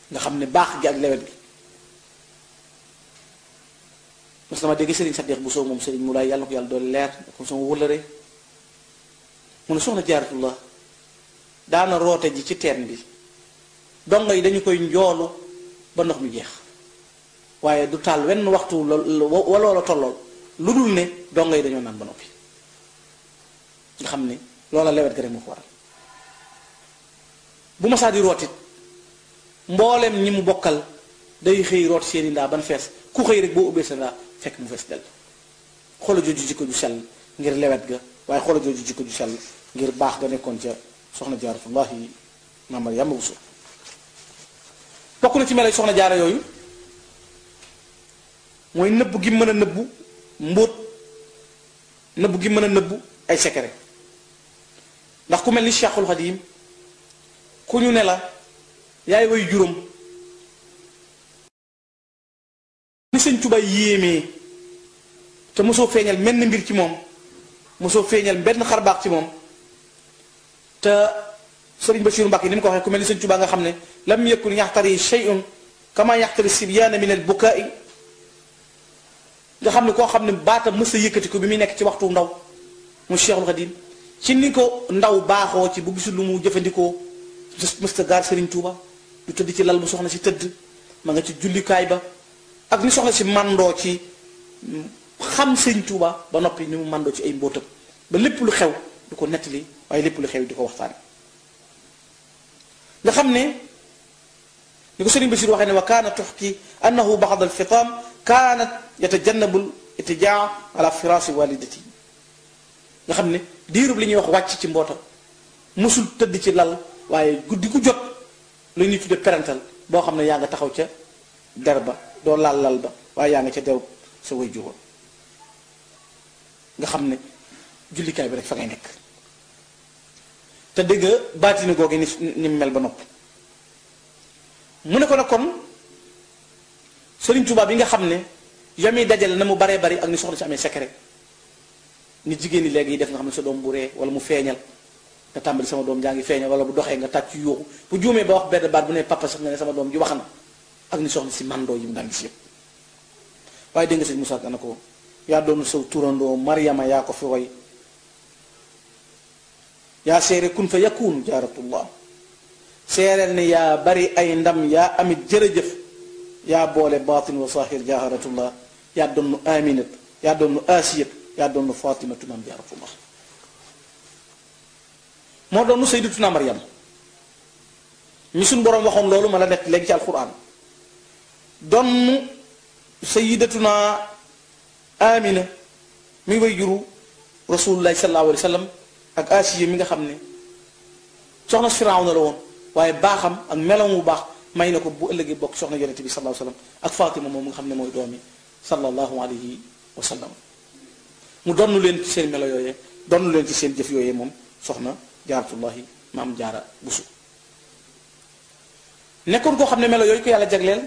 nga xam ne baax gi ak lewet gi. mos na ma dégg Serigne Sadikh Bousso moom Serigne Moulay yàlla na ko yàlla doon leer comme sama wëllëre mu ne soxna Jaaratullah daana roote ji ci teen bi dongo yi dañu koy njoolu ba ndox mi jeex waaye du taal wenn waxtu waloola tollool lu dul ne dongo yi dañoo naan ba noppi nga xam ne loola lewet ga rek moo ko waral bu ma saa di rootit mboolem ñi mu bokkal day xëy root seeni ndaa ban fees ku xëy rek boo ubbee sa ndaa fekk mu fees del xoola jooju jikko ju sell ngir lewet ga waaye xoola jooju jikko ju sell ngir baax ga nekkoon ca soxna Jaaratullahi Maam Mariama Bousso bokk na ci melo soxna jaara yooyu mooy nëbb gi mën a nëbbu mbóot nëbb gi mën a nëbbu ay secret ndax ku mel ni Cheikhul Xadim ku ñu ne la yaay way juróom ni Sëñ Tuubaa yéemee te mosoo feeñal menn mbir ci moom mosoo feeñal benn xarbaax ci moom te Sëriñ Basiiru Mbàkke ni mu ko waxee ku mel ni Sëñ Tuubaa nga xam ne lam yakun yaxtari shay'un kama yaxtari sibyaana min al bukaa'i nga xam ne koo xam ne baatam mës a yëkkati ko bi muy nekk ci waxtu ndaw mu Cheikhul Xadim ci ni ko ndaw baaxoo ci bu gisul lu mu jëfandikoo mësta gaar Sëriñ Tuubaa du tëdd ci lal bu soxna si tëdd ma nga ci jullikaay ba ak ni soxna si mandoo ci xam Sëriñ Tuubaa ba noppi ni mu mandoo ci ay mbóotam ba lépp lu xew du ko nettali waaye lépp lu xew di ko waxtaane nga xam ne ni ko Sëriñ Basiir waxee ne wa kaana tuxki annahu baxad alfitaam kaanat yatajannabu itijaa ala firaasi walidati nga xam ne diirub li ñuy wax wàcc ci mbootam musul tëdd ci lal waaye guddi gu jot lu ñuy tudde parental boo xam ne yaa nga taxaw ca der ba doo laal lal ba waaye yaa nga ca derub sa way juróom nga xam ne jullikaay bi rek fa ngay nekk te dëgg baatini googu ni mel ba nopp mu ne ko nag kon Sëriñ Tuubaa bi nga xam ne yami dajale na mu baree bari ak ni soxna si amee secret ni jigéen ñi léegi yi def nga xam ne sa doom bu ree wala mu feeñal nga tàmbali sama doom jaa ngi feeñal wala bu doxee nga tàcc yuuxu bu juumee ba wax benn baat bu ne papa sax nga ne sama doom ji wax na ak ni soxna si mandoo yi mu daan gis yëpp waaye dégg nga sëñ Moussa Ka ko yaa doonu saw turandoo Mariama yaa ko fi woy yaa seere kun fa yakunu Jaaratullah seereel ne yaa bari ay ndam yaa amit jërëjëf yaa boole baatin wa saahir Jaaratullah yaa doonu Aminat yaa doonu Asiyat yaa doonu Fatimatu maam Jaaratullah moo doonu Sayyidatuna Maryam mi suñ boroom waxoon loolu ma la nekk léegi ci alquran doonu Sayyidatuna Amina mi way juru Rasulullahi sallallahu alayhi wa sallam ak Asiya mi nga xam ne soxna Firawna la woon waaye baaxam ak melam mu baax may na ko bu ëllëgee bokk soxna yonente bi sallallahu alayhi wa sallam ak Fatima moom nga xam ne mooy doomi sallallahu alayhi wa sallam mu donnu leen ci seen melo yooyee donnu leen ci seen jëf yooyee moom soxna Jaaratullahi maam Jaara Buso nekkoon koo xam ne melo yooyu ko yàlla jagleel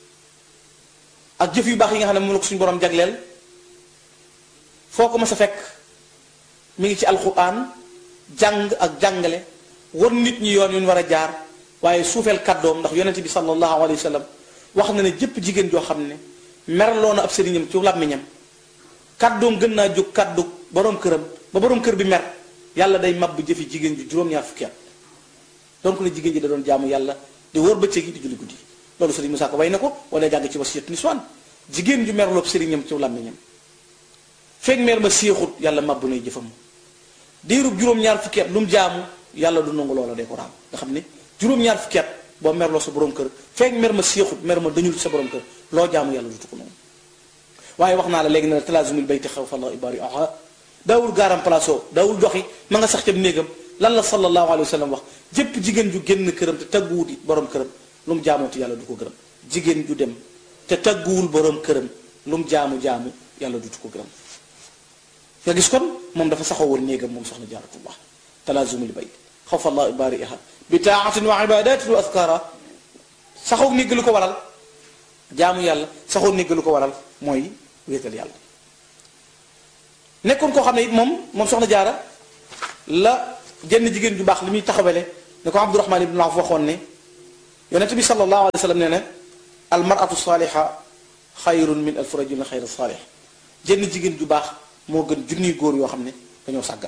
ak jëf yu baax yi nga xam ne moom la ko suñu borom jagleel foo ko mas a fekk mi ngi ci alquran jàng ak jàngale won nit ñi yoon yu ñu war a jaar waaye suufeel kàddoom ndax yonente bi sallallahu alayhi wa sallam wax na ne jëpp jigéen joo xam ne merloo na ab sëriñam ci làmmiñam kàddoom gën naa jóg kàddu borom këram ba borom kër bi mer yàlla day mab bu jëfi jigéen ju juróom-ñaar fukki at donc ne jigéen ji da doon jaamu yàlla di wóor bëccëg yi di julli guddi loolu sëriñ Musaa Ka way na ko wala jàng ci wasiyat niswaan jigéen ju merloo ab sëriñam ci làmmiñam feeg mer ma séexut yàlla mabbu nay jëfam diirub juróom-ñaar fukki at lu mu jaamu yàlla du nangu loola day ko raam nga xam ne juróom-ñaar fukki at boo merloo sa borom kër feeg mer ma séexut mer ma dañul sa borom kër loo jaamu yàlla dutu ko noonu waaye wax naa la léegi ne la talaazumul bayti xawfa Allah ibari aha daawul gaaram palaaso daawul doxi ma nga sax ca néegam lan la sallallahu alayhi wa sallam wax jëpp jigéen ju génn këram te tagguwul it borom këram lu mu jaamooti yàlla du ko gërëm jigéen ju dem te tagguwul borom këram lu mu jaamu yàlla dutu ko gërëm nga gis kon moom dafa saxoo woon néegam moom soxna Jaaratullah talaazumul bayt xawfa Allah ibari aha bi taatin wa ibadatin wa askara saxoo néeg lu ko waral jaamu yàlla saxoo néeg lu ko waral mooy wéetal yàlla nekkoon koo xam ne it moom soxna jaara la jenn jigéen ju baax li muy taxawele ne ko Abdurahmaan ibn Awf waxoon ne yonent bi sallallahu alayhi wa sallam nee na al mar'atu saaliha xayrun min alfi rajulin xayra saalih, jenn jigéen ju baax moo gën junniy góor yoo xam ne dañoo sàggan.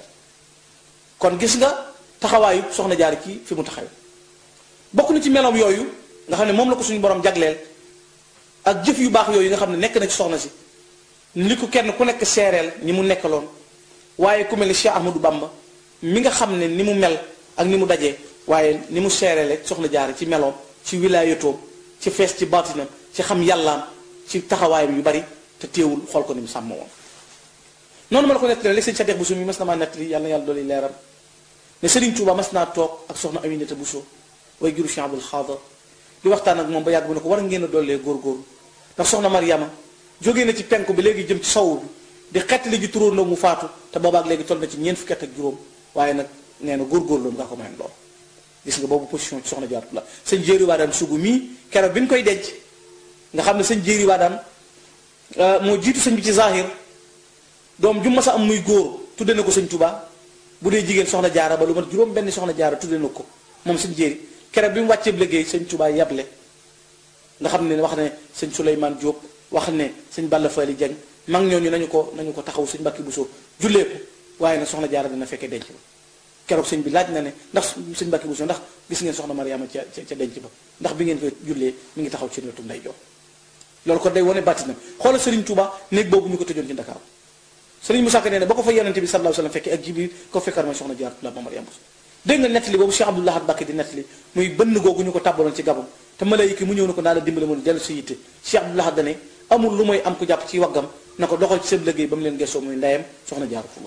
kon gis nga taxawaayu soxna Jaara ci fi mu taxawee bokk na ci meloom yooyu nga xam ne moom la ko suñu borom jagleel ak jëf yu baax yooyu nga xam ne nekk na ci soxna si li ko kenn ku nekk seereel ni mu nekkaloon. waaye ku mel ni Cheikh Ahmadou Bamba mi nga xam ne ni mu mel ak ni mu dajee waaye ni mu seereele soxna Jaara ci meloom, ci wilaayatoom, ci fees ci baatinam, ci xam yàllaam, ci taxawaayam yu bari te teewul xool ko ni mu sàmm woon. noonu ma la ko nettali léegi sëñ Sadex Bousso mi mas na maa nettali yàlla na yàlla dooli leeram ne Serigne Touba mas naa toog ak soxna Aminata Bousso way juru Cheikh Abdoul Khadr di waxtaan ak moom ba yàgg bu ne ko war ngeen a dollee góorgóorlu ndax soxna Mariama jógee na ci penku bi léegi jëm ci sowu bi di xettali ji turóondoo mu faatu te boobaak léegi toll na ci ñeent fukki at ak juróom waaye nag nee na góorgóorlu nga ko mayoon lool. gis nga boobu position ci soxna Jaara la sëñ Jéeri Waadaan sugu mii keroog bi ñu koy denc nga xam ne sëñ Jéeri Waadaan moo jiitu sëñ bi ci zahir doom ju mas a am muy góor tudde na ko sëñ Touba bu dee jigéen soxna Jaara ba lu mat juróom benn soxna Jaara tudde na ko moom sëñ Jéeri keroog bi mu wàccee liggéey sëñ Touba yable nga xam ne wax ne sëñ Souleymane Diop wax ne sëñ Balla Fally Dieng mag ñooñu nañu ko taxaw sëñ Mbàkke Bousso jullee ko waaye nag soxna Jaara dina fekkee denc ba keroog sëñ bi laaj na ne ndax sëñ Mbàkke Bousso ndax gis ngeen soxna Mariama ca denc ba ndax bi ngeen ko jullee mi ngi taxaw ci wetu ndeyjoor. loolu ko day wane bàttinam xoolal Serigne Touba néeg boobu ñu ko tëjoon ci Ndakaaru Serigne Moussa Ka nee na ba ko fa yonente bi sallallahu alayhi wasallam fekkee ak Jibril ko fekkar mooy soxna Jaara ma Mariama Bousso. dégg nga nettali boobu Cheikh Abdoul Ahad Mbacké di nettali muy bënn googu ñu ko tàbbaloon ci Gabon te malayka mu ñëw na ko naa la dimbale mu dellu si yitte Cheikh Abdoul Ahad dane amul lu mooy am ko jàpp ci waggam na ko doxal ci seen liggéey ba mu leen gëstoo muy ndeyam soxna Jaaratullah.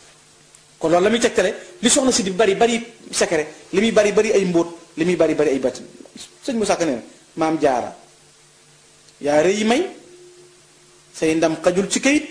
kon loolu la muy tegtale li soxna si di bari secret li muy bari ay mbóot li muy bari ay batin sëñ Moussa Ka nee na maam Jaara yaa rëy may say ndam xajul ci kayit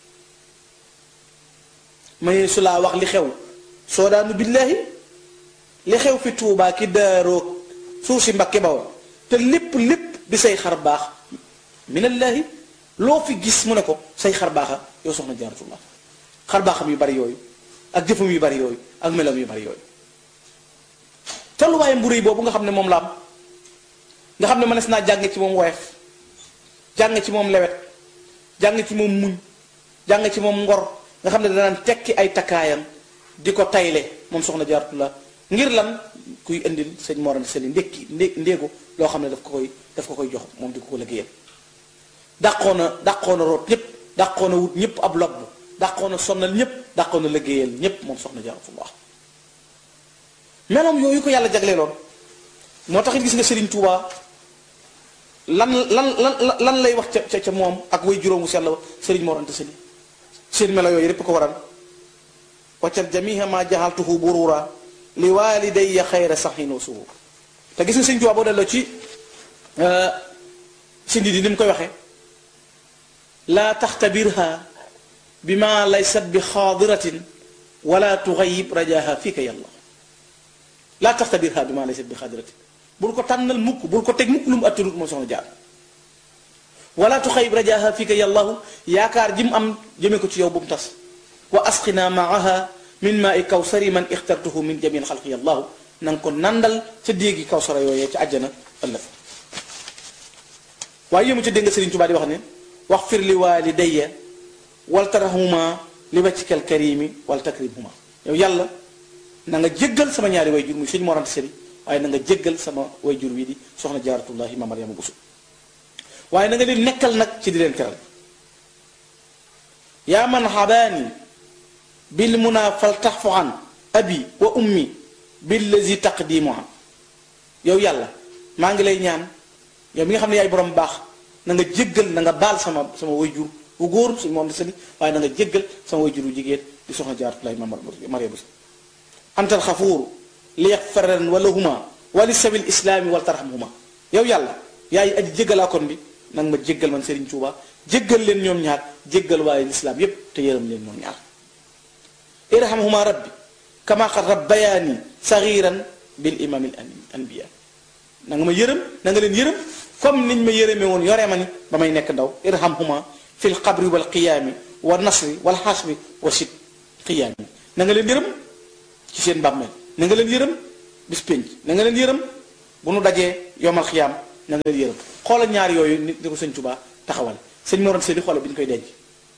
may su laa wax li xew soo daanu billaahi li xew fi Tuubaa ki daaroog suuf si Mbakke Bawol te lépp di say xar baax minallaahi loo fi gis mu ne ko say xar baaxa yow soxna Jaaratullah xar baaxam yu bari yooyu ak jëfam yu bari yooyu ak melam yu bari yooyu tolluwaayam bu rëy boobu nga xam ne moom la am nga xam ne mënees naa jàng ci moom woyof jàng ci moom lewet jàng ci moom muñ jàng ci moom ngor nga xam ne danaan tekki ay takkaayam di ko tayle moom soxna Jaaratullah ngir lan kuy indil sëñ Mor Anta Sali ndéego loo xam ne daf ko koy jox moom di ko liggéeyal dàqoona root ñëpp dàqoona wut ñëpp ab lobb dàqoona sonnal ñëpp dàqoona liggéeyal ñëpp moom soxna Jaaratullah meloom yooyu ko yàlla jagleeloon moo tax it gis nga Serigne Touba lan lay wax ca moom ak way juróomu sell Serigne Mor Anta Sali seen melo yooyu yépp ko waral waccat jamiha ma jaxaltuhu burura li walidayya xayra saxin wa surur te gis nga Serigne Touba boo delloo ci sindi di ni mu koy waxee laa taxtabirha bi ma laysat bi xaadiratin wala tuxayib rajaha fii ka yàlla laa taxtabirha bi ma laysat bi xaadiratin bul ko tànnal mukk bul ko teg mukk lu mu attanut moom soxna Jaara wala tuxayib rajaha fii ka yàllahu yaakaar ji mu am jëme ko ci yow bu mu tas wa asqina maaha min maa i kawsari man ixtartuhu min jamil xalqi yàllahu na nga ko nandal ca déegi kawsara yooyee ca àjjana ëllëg waaye yému ca dégg nga Serigne Touba di wax ne wax fir li walidayya wal tarahuma li wajhikal karimi wal takrimhuma yow yàlla na nga jéggal sama ñaari wayjur muy sëñ Mor Anta Sali waaye na nga jéggal sama wayjur wi di soxna Jaaratullahi ma Mariama Bousso waaye na nga leen nekkal nag ci di leen teral yaa man habaani bil muna fal taxfu an abi wa ummi billazi taqdimu an yow yàlla maa ngi lay ñaan yow mi nga xam ne yaay borom baax na nga jéggal na nga baal sama wayjur bu góor sëñ Mor Anta Sali waaye na nga jéggal sama wayjur bu jigéen di soxna Jaaratullahi ma Mariama Bousso antal xafuur li yaxfaran walahuma wali sabil islaami wal tarhamhuma yow yàlla yaay aji jéggalaakoon bi nanga ma jéggal man Serigne Touba jéggal leen ñoom ñaar jéggal waaye lislaam yépp te yërëm leen ñoom ñaar irhamhuma rabbi kama qad rabbayaani sagiran bil imamil anbiya na nga ma yërëm na nga leen yërëm comme niñ ma yërëme woon yoree ma ni ba may nekk ndaw irhamhuma fil qabri wal qiyaami wa nasri wal xasri wa sit qiyaami na nga leen yërëm ci seen bàmmeel na nga leen yërëm bis pénc na nga leen yërëm bu nu dajee yomal xiyaam na nga leen yërëm. xoolal ñaar yooyu nit di ko sëñ Tuubaa taxawal sëñ Mor Anta Sali xoolal bi ñu koy denc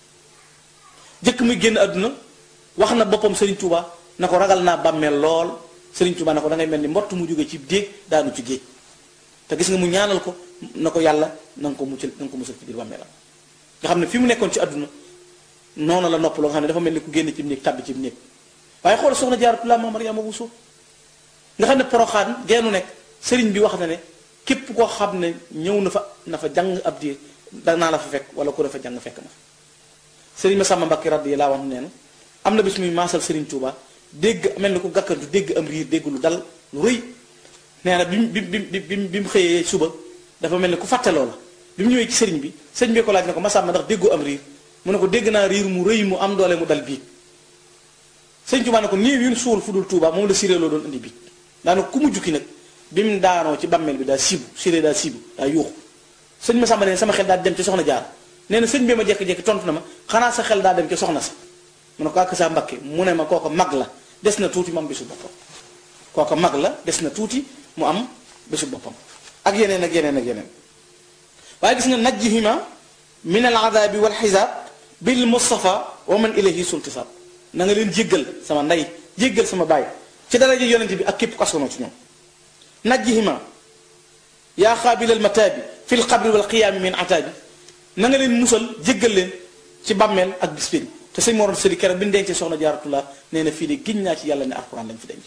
jëkk muy génn àdduna wax na boppam Serigne Touba na ko ragal naa bàmmeel lool Serigne Touba na ko da ngay mel ni mbott mu jóge ci déeg daanu ci géej te gis nga mu ñaanal ko na ko yàlla na nga ko musal ci biir bàmmeelam nga xam ne fi mu nekkoon ci àdduna noonu la nopp loo nga xam ne dafa mel ni ku génn ci néeg tàbbi ci néeg waaye xoolal soxna Jaaratullaahi Maam Mariama Bousso nga xam ne Poroxaan geenu nekk Serigne bi wax na ne képp koo xam ne ñëw na fa jàng ab diir danaa la fa fekk wala ku ne fa jàng fekk na Serigne Massamba Mbacké radiyallaahu anhu nee na am na bis muy maasal Serigne Touba dégg mel ni ku gàkkantu dégg am riir dégg lu dal lu rëy nee na bi mu xëyee suba dafa mel ni ku fàtteloo la bi mu ñëwee ci sëriñ bi sëriñ bi ko laaj ne ko Massamba ndax déggoo am riir mu ne ko dégg naa riir mu rëy mu am doole mu dal biig Serigne Touba ne ko néew yu suul fu dul Touba moom la siré loo doon indi biig daanaka ku mu jukki nag bi mu daanoo ci bàmmeel bi daa siibu siré daa siibu daa yuuxu sëñ Massamba ne sama xel daa dem ci soxna jaar nee na sëñ bi ma jekki-jekki tontu na ma xanaa sa xel daa dem ci soxna sa mu ne ko ak sa Mbakke mu ne ma kooko mag la des na tuuti mu am bésu boppam kooko mag la des na tuuti mu am bésu boppam ak yeneen ak yeneen ak yeneen waaye gis nga najjihima min al adabi wal xisaab bil mustafa wa man ilayhi sultisab na nga leen jéggal sama ndey jéggal sama baay ci daraja yonente bi ak képp kaskanoo ci ñoom najjihima yaa xaabilal mataabi fi l qabri wal qiyaami min ataabi na nga leen musal jéggal leen ci bàmmeel ak bis pénc te sëñ Mor Anta Sali keroog bi ñu dencee soxna Jaaratullah nee na fii de giñ naa ci yàlla ne alxuraan lañ fi denc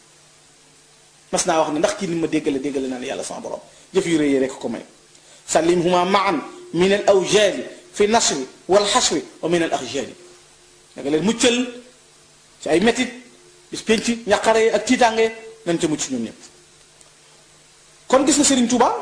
mas naa wax ne ndax kii ni ma déggale naa ne yàlla sama borom jëf yu rëy rek ko may sallimhuma maan min al awjaali fi nasri wal xasri wa min al axjaali da nga leen muccal ci ay métit bis pénc ñaqare ak tiitaange nañ ca mucc ñoom ñëpp kon gis nga Serigne Touba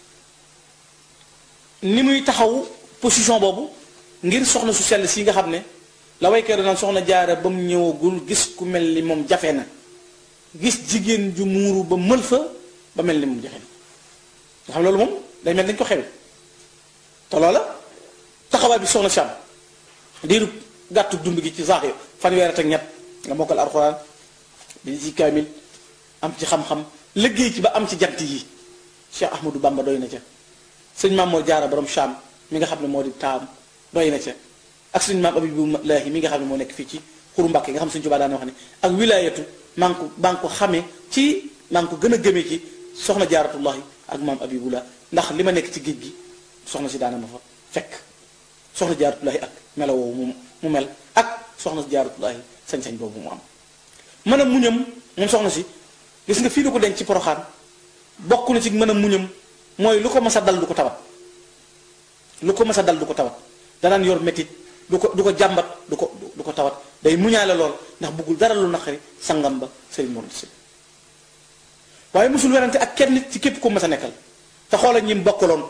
ni muy taxaw position boobu ngir soxna su sell si nga xam ne la waykat naan soxna jaara ba mu ñëwagul gis ku mel ni moom jafe na gis jigéen ju muuru ba mël fa ba mel ni moom jafe na nga xam loolu moom day mel dañ ko xewe te loola taxawaay bi soxna si am diiru gàttu dund gi ci zahir fanweer ak ñett nga mokkal alxuraan bi ci kaamil am ci xam-xam liggéey ci ba am ci jant yi Cheikh Ahmadou Bamba doy na ca sëñ Maam Mor Jaara borom Cham mi nga xam ne moo di taam doy na ca ak sëñ Maam Abibulaahi mi nga xam ne moo nekk fii ci xuru Mbàkke nga xam sëñ Tuubaa daan wax ne ak wilaayatu maa ngi ko xamee ci maa ngi ko gën a gëmee ci soxna Jaaratullaahi ak Maam Abibullah ndax li ma nekk ci géej gi soxna si daana ma fa fekk soxna Jaaratullaahi ak melo woowu mu mel ak soxna Jaaratullaahi sañ-sañ boobu mu am mën a muñam moom soxna si gis nga fii lu ko denc ci Poroxaan bokk na ci mën a muñam mooy lu ko mas a dal du ko tawat lu ko mas a dal du ko tawat danaan yor métit du ko jàmbat du ko tawat day muñaale lool ndax bëggul dara lu naqari sangam ba Serigne Mor Anta Sali waaye mosul werante ak kenn nit ci képp ko mas a nekkal te xoola ñi mu bokkaloon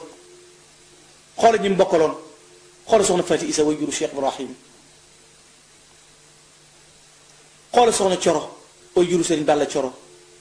xoola soxna Faati Isa way juru Cheikh Ibrahim xoola soxna Coro way juru Serigne Balla Coro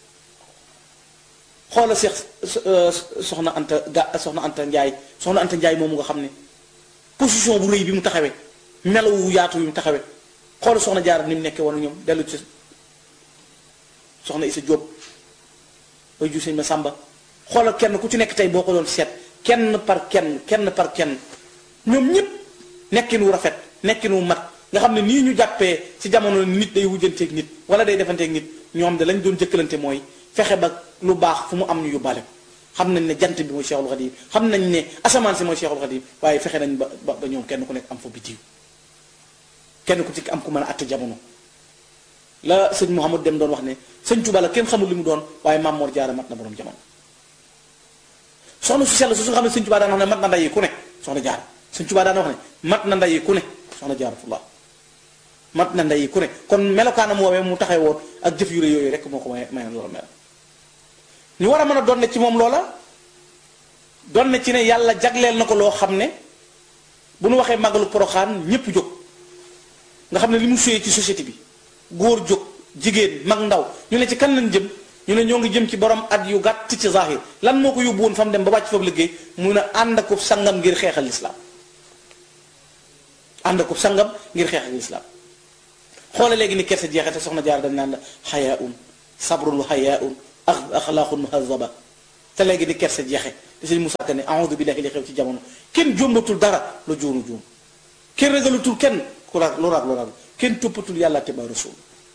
xoola soxna Anta Njaay moomu nga xam ne position bu rëy bi mu taxawee melaw wu yaatu bi mu taxawee xoola soxna Jaara ni mu nekkee woon ñoom dellu ci soxna Isa Jóob way jur sëñ Masamba xoola kenn ku ci nekk tey boo ko doon seet kenn par kenn ñoom ñëpp nekkin wu rafet nekkin wu mat nga xam ne nii ñu jàppee ci jamono nit day wujjanteeg nit wala day defanteeg nit ñoom de lañ doon jëkkalante mooy fexe ba lu baax fu mu am ñu yóbbaale ko xam nañ ne jant bi mooy Cheikhul Khadim xam nañ ne asamaan si mooy Cheikhul Khadim waaye fexe nañ ba ñoom kenn ku nekk am fa bitiw kenn ku ci am ku mën a àtte jamono la sëñ Mouhamadou Dem doon wax ne sëñ Touba la kenn xamul li mu doon waaye Maam Mor Jaara mat na borom jamono soxna su sell su nga xam ne sëñ Touba daan wax ne mat na nday ku ne soxna Jaara sëñ Touba daan wax ne mat na nday ku ne soxna Jaaratullah mat na nday ku ne kon melokaanam woowee mu taxee woon ak jëf yu rëy yooyu rek moo ko mayoon loolu mel ñu war a mën a doon ne ci moom loola doon ne ci ne yàlla jagleel na ko loo xam ne bu nu waxee màggalu Poroxaan ñépp jóg nga xam ne li mu suyee ci société bi góor jóg jigéen mag ndaw ñu ne ci kan lañ jëm ñu ne ñoo ngi jëm ci borom at yu gàtt ci zahir lan moo ko yóbbu woon fa mu dem ba wàcc foofu liggéey mun a ànd akub sangam ngir xeexal lislaam ànd akub sangam ngir xeexal lislaam xoole léegi ni kersa jeexee te soxna Jaara dañ naan la xayaa un sabrun wa xayaa un axlaaqun muhazaba te léegi di kersa jeexe te sëñ Moussa Ka ne a'udhu billahi li xew ci jamono kenn jombatul dara lu juunu juum kenn ragalutul kenn ku raag lu raag kenn toppatul yàlla te ba rasul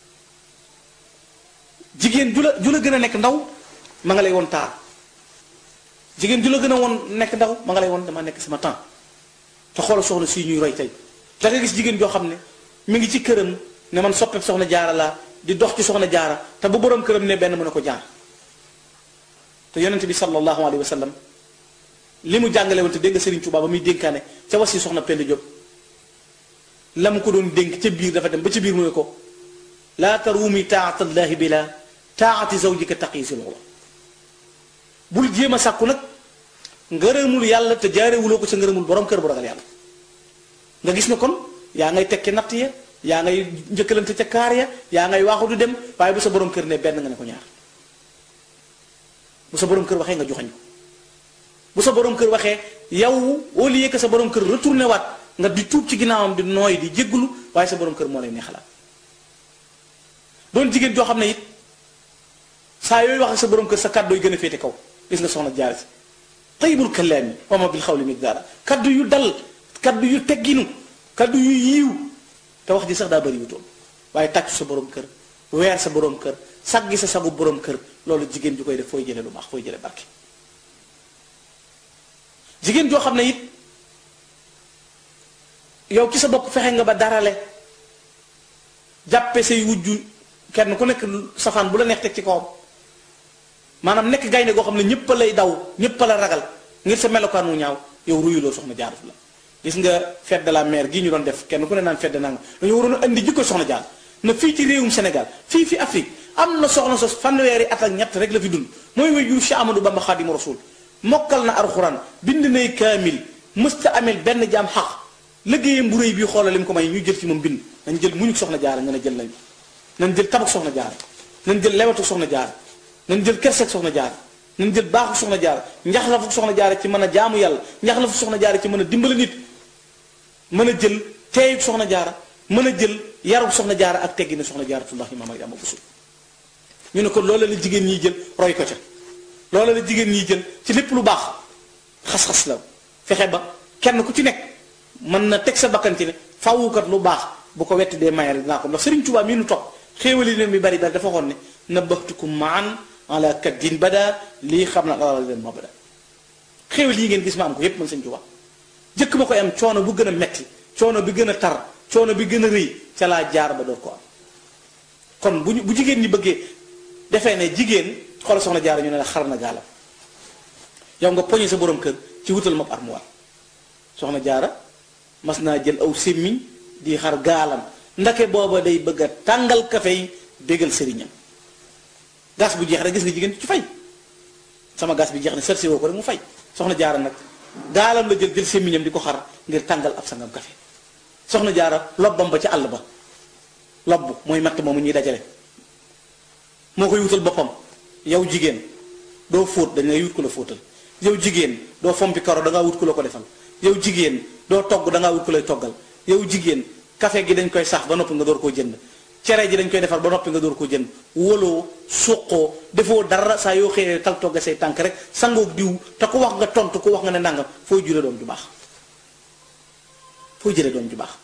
jigéen ju la gën a nekk ndaw ma nga lay woon taar jigéen ju la gën a woon nekk ndaw ma nga lay woon dama nekk sama temps te xoolal soxna si ñuy roy tey da nga gis jigéen joo xam ne mi ngi ci këram ne man soppeek soxna jaara laa di dox ci soxna jaara te bu borom këram ne benn mu ne ko jaar te yonente bi sallallahu alayhi wa sallam li mu jàngale woon te dégg nga Serigne Touba ba muy dénkaane ca wasi soxna Penda Diop la mu ko doon dénk ca biir dafa dem ba ca biir mu ne ko laa taruumi taatallahi bila taati zawjika taqi loola bul jéem a sàkku nag ngërëmul yàlla te jaarewuloo ko sa ngërëmul borom kër bu ragal yàlla nga gis na kon yaa ngay tekki natt ya yaa ngay njëkkalante ca kaar ya yaa ngay waaxu du dem waaye bu sa borom kër ne benn nga ne ko ñaar bu sa borom kër waxee nga joxañ ko bu sa borom kër waxee yow au lieu que sa borom kër retourné waat nga di tuub ci ginnaawam di nooy di jéggulu waaye sa borom kër moo lay neexalaat doon jigéen joo xam ne it saa yooyu wax ak sa borom kër sa kàddu yi gën a féete kaw gis nga soxna Jaara si tayyibul kalaami wa ma bil xawli miqdaara kaddu yu dal kaddu yu tegginu kaddu yu yiiw te wax ji sax daa bëri wutoon waaye tàccu sa borom kër weer sa borom kër saggi sa sagu borom kër loolu jigéen ju koy def fooy jële lu baax fooy jële barke jigéen joo xam ne it yow ci sa bopp fexe nga ba darale jàppe say wujju kenn ku nekk safaan bu la neex teg ci kawam maanaam nekk gaynde goo xam ne ñëpp lay daw ñëpp la ragal ngir sa melokaan wu ñaaw yow ruyuloo soxna Jaara la gis nga fête de la mère gii ñu doon def kenn ku ne naan fête de nanga dañu waroon a indi jikko soxna Jaara na fii ci réewum Sénégal fii fi Afrique am na soxna sos fanweeri at ak ñett rek la fi dund mooy wéy Cheikh Amadou Bamba Xaadimu Rasuul mokkal na alxuraan bind nay kaamil mësta amel benn jaam xaq liggéeyam bu réy bii xoolal li mu ko may ñu jël ci moom bind nañ jël muñu soxna Jaara nga ne jël nañ nañ jël tabak soxna Jaara nañ jël lewatu soxna Jaara nañ jël kerseeg soxna Jaara nañ jël baaxu soxna Jaara njaxlafu soxna Jaara ci mën a jaamu yàlla njaxlafu soxna Jaara ci mën a dimbali nit mën a jël teeyub soxna Jaara mën a jël yarub soxna Jaara ak teggi ne soxna Jaaratullahi maam Mariama Bousso ñu ne ko loola la jigéen ñiy jël roy ko ca loola la jigéen ñiy jël ci lépp lu baax xas-xas la fexe ba kenn ku ci nekk mën na teg sa bakkan ci ne fawukat lu baax bu ko wett dee mayal dinaa ko ndax Sëriñ Tuubaa mii nu topp xéewali leen mi bari dafa waxoon ne nabaxtukum maan ala kaddin bada lii xam na alal leen ma bada xéewal yi ngeen gis ma am ko yépp man Sëriñ Tuubaa jëkk ma koy am coono bu gën a metti coono bi gën a tar coono bi gën a rëy ca laa jaar ba door ko am kon bu jigéen ñi bëggee defee ne jigéen xoolal soxna Jaara ñu ne la xar na gaalam yow nga poñe sa borom kër ci wutal ma armoire soxna Jaara mas naa jël aw sémmiñ di xar gaalam ndake booba day bëgg a tàngal kafe yi bégal sëriñam gas bu jeex rek gis nga jigéen ci fay sama gas bi jeex ne sersi woo ko rek mu fay soxna Jaara nag gaalam la jël sémmiñam di ko xar ngir tàngal ab sangam kafe soxna Jaara lobbam ba ca àll ba lobb mooy matt moomu ñuy dajale moo koy wutal boppam yow jigéen doo fóot dañ lay wut ko la fóotal yow jigéen doo fompi karo da ngaa wut ko la ko defal yow jigéen doo togg da ngaa wut ko lay toggal yow jigéen café gi dañ koy sax ba noppi nga door koo jënd cere ji dañ koy defar ba noppi nga door koo jënd woloo suqoo defoo dara saa yoo xëyee tal togga say tànk rek sangoog diw te ku wax nga tontu ku wax nga ne nangam foo jure doom ju baax foo jëlee doom ju baax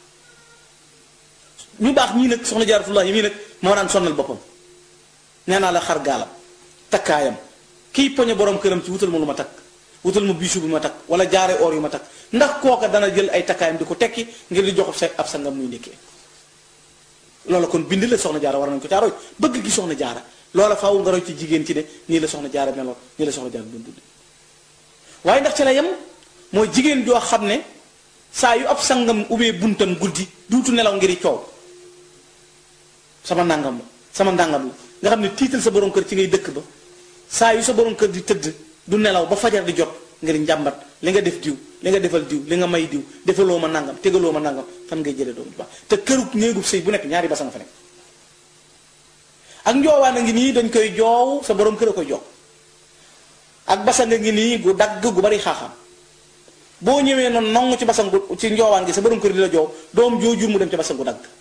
ñu baax ñii nag soxna Jaaratullahi mii nag moo daan sonnal boppam nee naa la xar gaalam takkaayam kii poñe borom këram ci wutal ma lu ma takk wutal ma biisu bi ma takk wala jaare or yu ma takk ndax kooka dana jël ay takkaayam di ko tekki ngir di jox ab sangam muy ndekkee loola kon bind la soxna Jaara war nañu ko caa roy bëgg gi soxna Jaara loola faaw nga roy ci jigéen ci de nii la soxna Jaara meloon nii la soxna Jaara doon dund waaye ndax ci la yem mooy jigéen joo xam ne saa yu ab sangam ubbee buntam guddi duutu nelaw ngir coow sama nangam la sama ndàngam la nga xam ne tiital sa borom kër ci ngay dëkk ba saa yu sa borom kër di tëdd du nelaw ba fajar di jot ngir njàmbat li nga def diw li nga defal diw li nga may diw defaloo ma nangam tegaloo ma nangam fan ngay jëlee doom ju baax te kërug néegub sëy bu nekk ñaari basa nga fa nekk ak njoowaan a ngi nii dañ koy joow sa borom kër a koy joow ak basa nga ngi nii gu dagg gu bari xaaxaam boo ñëwee noonu nongu ci basan gu ci njoowaan gi sa borom kër di la joow doom joojur mu dem ci basan gu dagg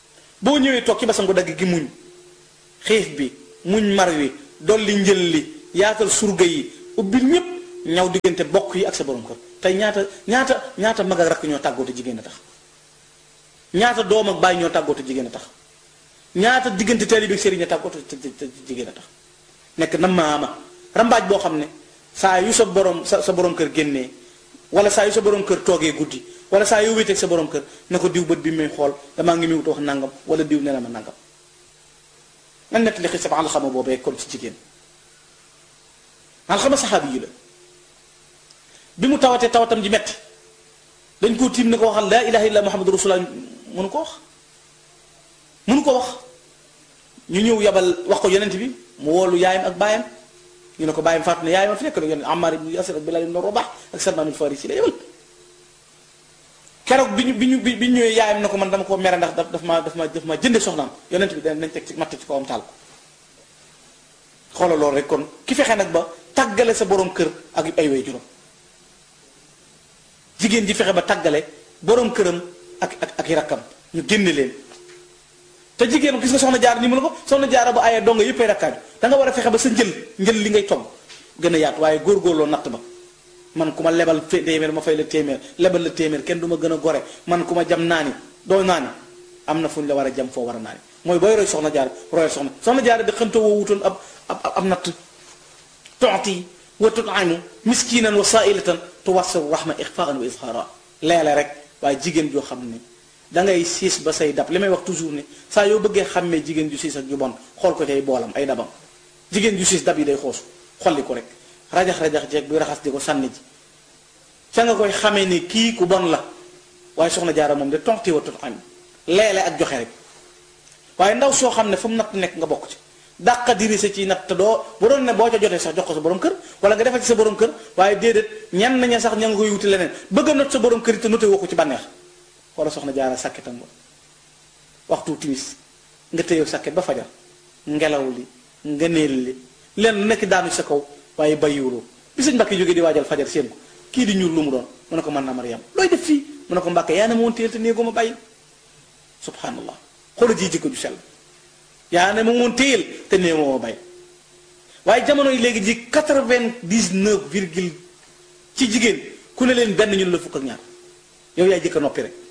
boo ñëwee toog ci basan gu dagg gi muñ xiif bi muñ mar wi dolli njël li yaatal surga yi ubbil ñëpp ñaw diggante bokk yi ak sa borom kër tey ñaata mag ak rakk ñoo tàggoote jigéen a tax ñaata doom ak bàyyi ñoo tàggoote jigéen a tax ñaata diggante taalibe ak sëriñ a tàggoote jigéen a tax nekk na maama rambaaj boo xam ne saa yu sa borom kër génnee wala saa yu sa borom kër toogee guddi wala saa yu wéeteeg sa borom kër na ko diw bët bi muy xool damaa ngi muy wax nangam wala diw nee na ma nangam nga nettali xisab Alxama boobee kon ci jigéen Alxama saxaabi yi la bi mu tawatee tawatam ji metti dañ koo tiim ne ko waxal laa ilaha illa muhammadu rasulullah mënu ko wax ñu ñëw yabal wax ko yonent bi mu woolu yaayam ak baayam ñu ne ko baayam faatu ne yaayam fi nekk la yonent Ammar ibn Yasir ak Bilal ibn Rabah ak Salman al-Farisi la yebal keroog bi ñu ñëwee yaayam ne ko man dama ko mere ndax daf ma jënde soxnaam yonent bi dañ teg ci matt ci kawam taal ko xoolal loolu rek kon ki fexe nag ba tàggale sa borom kër ak ay way juróom jigéen ji fexe ba tàggale borom këram ak i rakkam ñu génne leen te jigéen gis nga soxna jaar ni mu la ko soxna jaara ba ayee donga yëppay rakkaaju da nga war a fexe ba sa njël li ngay togg gën a yaatu waaye góorgóorloo natt ba man ku ma lebal téeméer ma fay la téeméer lebal la téeméer kenn du ma gën a gore man ku ma jam naani doo naani am na fu ñu la war a jam foo war a naani mooy booy roy soxna jaar royal soxna jaar di xëntoo woo wutoon ab natt tuuti wa tut'imu miskinan wa sa'ilatan tuwassiru rahma ixfaan wa izhara leele rek waaye jigéen joo xam ne da ngay siis ba say dab li may wax toujours ne saa yoo bëggee xàmmee jigéen ju siis ak ju bon xool ko tey boolam ay dabam jigéen ju siis dab yi day xoosu xolli ko rek rajax jeeg buy raxas di ko sànni ji ca nga koy xamee ni kii ku bon la waaye soxna jaara moom de tonti wa tut'imu leele ak joxe rek waaye ndaw soo xam ne fu mu natt nekk nga bokk ci dàqa dirisa ci natt te doo bu doon ne boo ca jotee sax jox ko sa borom kër wala nga defal ci sa borom kër waaye déedéet ñenn ña sax ña nga koy wuti leneen bëgg a not sa borom kër it te noté woo ko ci bànneex wala soxna jaara sàkketam ba waxtu timis nga téyew sàkket ba fajar ngelaw li nga neel li leen lu nekk daanu sa kaw waaye bàyyiwuloo bi sëñ Mbàkke jógee di waajal fajar seen ko kii di ñuul lu mu doon mu ne ko mën na Mariam looy def fii mu ne ko Mbàkke yaa ne ma woon téel te néegoo ma bàyyi subhanallah xoolal ji jikko ju sell yaa ne ma woon téel te néegoo ma bàyyi waaye jamono yi léegi ji 99 virgule ci jigéen ku ne leen benn ñu ne la fukk ak ñaar yow yaay jëkk a noppi rek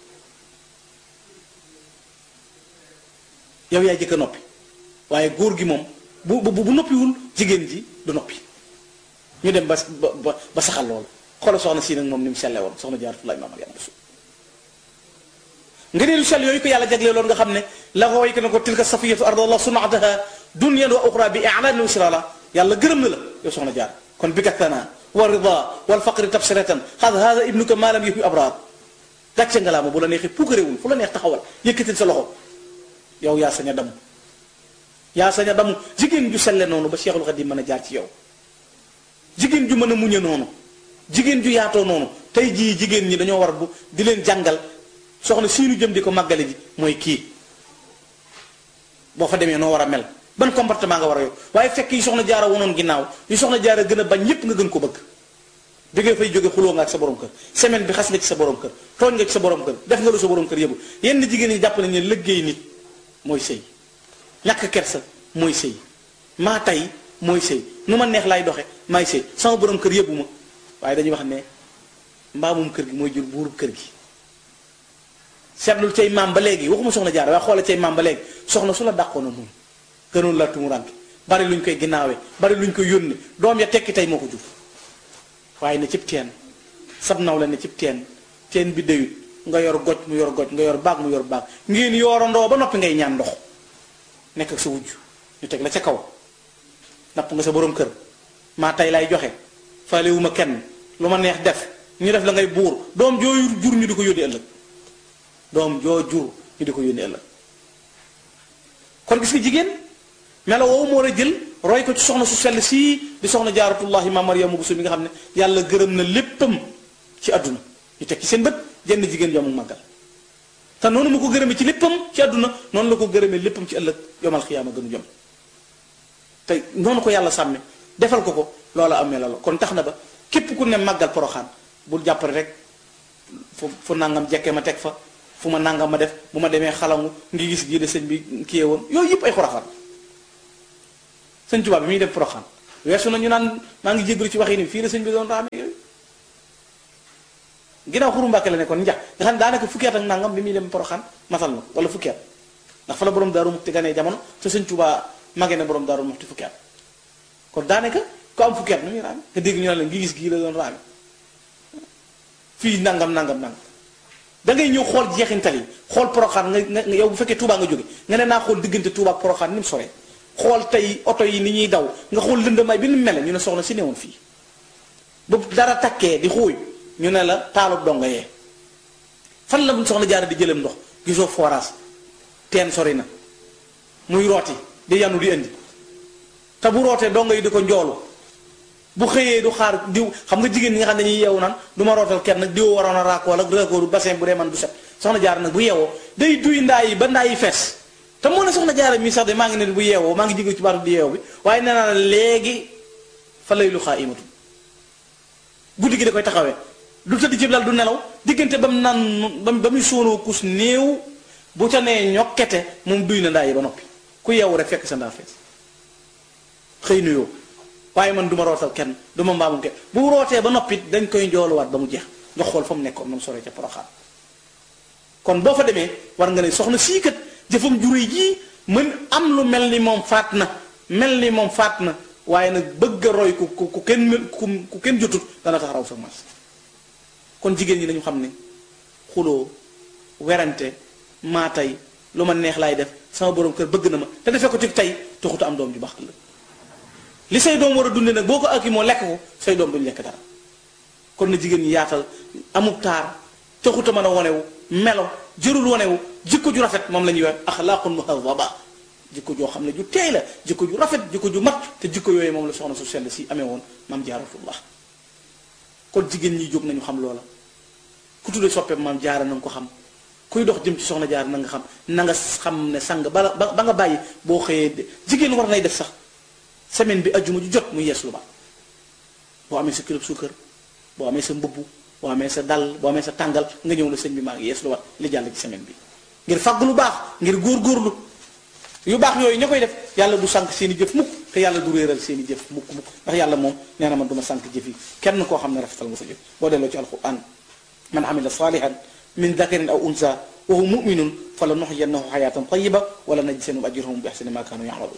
yow yaay jëkk a noppi waaye góor gi moom bu noppiwul jigéen ji du noppi ñu dem ba saxal loolu xoolal soxna si nag moom ni mu selle woon soxna Jaaratullaahi Maam Mariama Buso nga ne lu sell yooyu ko yàlla jagle loolu nga xam ne la ko way ko ne ko tilka safiyatu ardallah sunataha dunyan wa uxra bi i'lan wa sirala yàlla gërëm na la yow soxna jaar kon bi kattana wa rida wal faqri tabsiratan xad hada ibnuka ma lam yuhbi abrar gàcce nga laa ma bu la neexee puukaréewul fu la neex taxawal yëkkatil sa loxo yow yaa sañ a damu yaa sañ a damu jigéen ju selle noonu ba Cheikhul Khadim mën a jaar ci yow jigéen ju mën a muñe noonu jigéen ju yaatoo noonu tey jii jigéen ñi dañoo war bu di leen jàngal soxna siinu jëm di ko màggale ji mooy kii boo fa demee noo war a mel ban comportement nga war a yor waaye fekk yi soxna jaara wonoon ginnaaw yi soxna jaara gën a bañ ñépp nga gën ko bëgg bi nga fay jóge xuloo nga ak sa borom kër semaine bi xas nga ci sa borom kër tooñ nga ci sa borom kër def nga lu sa borom kër yëbu yenn jigéen ñi jàpp nañ ne liggéey nit mooy sëy ñàkk kersa mooy sëy maa tay mooy sëy nu ma neex laay doxe maay sëy sama borom kër yëbu ma waaye dañuy wax ne mbaamum kër gi mooy jur buurub kër gi seetlul cay maam ba léegi waxuma soxna jaara waaye xoola cay maam ba léegi soxna su la dàqoon a muñ gënoon la tumuranke bari luñ koy ginnaawee bari luñ koy yónni doom ya tekki tey moo ko jur waaye ne cib teen sab naw la ne cib teen bi dayut nga yor goj mu yor goj nga yor baag mu yor baag ngeen yoorandoo ba noppi ngay ñaan ndox nekk ak sa wujj ñu teg la ca kaw napp nga sa borom kër maa tey lay joxe faalewuma kenn lu ma neex def ñu def la ngay buur doom joo jur ñu di ko yónni ëllëg doom joo jur ñu di ko yónni ëllëg kon gis nga jigéen melo woowu moo war a jël roy ko ci soxna su sell sii di soxna Jaaratullaahi Maam Mariama Buso mi nga xam ne yàlla gërëm na léppam ci àdduna ñu teg ci seen bët jenn jigéen joomu màggal te noonu mu ko gërëmee ci léppam ci àdduna noonu la ko gërëmee léppam ci ëllëg yomal xiyaama gënu jom te noonu ko yàlla sàmme defal ko loola am melo la kon tax na ba képp ku ne màggal poroxaan bul jàppale rek fu nangam jekke ma teg fa fu ma nangam ma def bu ma demee xalangu ngi gis gii de sëñ bi kiyee woon yooyu yëpp ay xuraxaan sëñ Tuubaa bi muy dem poroxaan weesu na ñu naan maa ngi jéggalu ci wax yi ni fii la sëñ bi doon raame yooyu ginnaaw Xuru Mbàkke la nekkoon njax nga xam ne daanaka fukki at ak nangam bi muy dem Poroxaan matal na wala fukki at ndax fa la borom Daaru Muxti ganee jamono te sëñ Tuubaa magee na borom Daaru Muxti fukki at kon daanaka ko am fukki at nu muy raame nga dégg ñu ne la ngi gis gii la doon raame fii nangam da ngay ñëw xool jeexintal yi xool Poroxaan nga yow bu fekkee Touba nga jóge nga ne naa xool diggante Touba ak Poroxaan ni mu soree xool tey oto yi ni ñuy daw nga xool lëndamaay bi ni mele ñu ne soxna si newoon fii ba dara takkee di xuuy ñu ne la taalub donga yee fan la soxna Jaara di jëlam ndox gisoo forage teen sori na muy rooti di yanu di indi te bu rootee donga yi di ko njoolu bu xëyee du xaar diw xam nga jigéen ñi nga xam ne dañuy yeewu naan du ma rootal kenn nag diw waroon a raakoo ak raakooru bassin bu dee man du set soxna Jaara nag bu yeewoo day duy ndaa yi ba ndaa yi fees te moo ne soxna Jaara mi sax de maa ngi ne bu yeewoo maa ngi jigéen ci baatu di yeewu bi waaye nee naa léegi fa lay lu xaa imatu guddi gi da koy taxawee du tëdd ci lal du nelaw diggante ba mu naan ba muy sóonoo kus néew bu ca nee ñokkete moom duy na ndaa yi ba noppi ku yeewu rek fekk sa ndaa fees xëy nuyoo waaye man du ma rootal kenn du ma mbaamum kenn bu rootee ba noppi dañ koy njooluwaat ba mu jeex nga xool fa mu nekkoon na mu soree ca Poroxaan kon boo fa demee war nga ne soxna sii kat jëfam juré jii mën am lu mel ni moom faat na waaye nag bëgg a roy ku kenn jotut dana tax raw sa mas kon jigéen ñi nañu xam ne xuloo werante maa tey lu ma neex laay def sama borom kër bëgg na ma te defee ko ci tey taxuta am doom ju baax ëllëg li say doom war a dunde nag boo ko akki moo lekk ko say doom duñu lekk dara kon na jigéen ñi yaatal amub taar taxuta mën a wonewu melo jërul wonewu jikko ju rafet moom la ñuy wax axlaaqun muhadaba jikko joo xam ne ju teey la jikko ju rafet jikko ju mat te jikko yooyu moom la soxna su sell si amee woon maam Jaaratullah kon jigéen ñi jóg nañu xam loola ku tuddee soppeem maam Jaara na nga ko xam kuy dox jëm ci soxna Jaara na nga xam ne sang ba nga bàyyi boo xëyee jigéen war nay def sax semaine bi ajjuma ju jot muy yees lu baax boo amee sa kilo suukar boo amee sa mbubb boo amee sa dal boo amee sa tàngal nga ñëw la sëñ bi maa ngi yees lu wat li jàll ci semaine bi ngir fàgg lu baax ngir góorgóorlu yu baax yooyu ña koy def yàlla du sànq seen i jëf mukk te yàlla du réeral seen i jëf mukk ndax yàlla moom nee na man du ma sànq jëf yi kenn koo xam ne rafetal nga sa jëf boo delloo ci alquran man amila salihan min dakarin aw unsa wa huwa muminun fa la nuhyiyannahu hayatan tayyiba wala najziyannahum ajrahum bi ahsani ma kanu ya'malun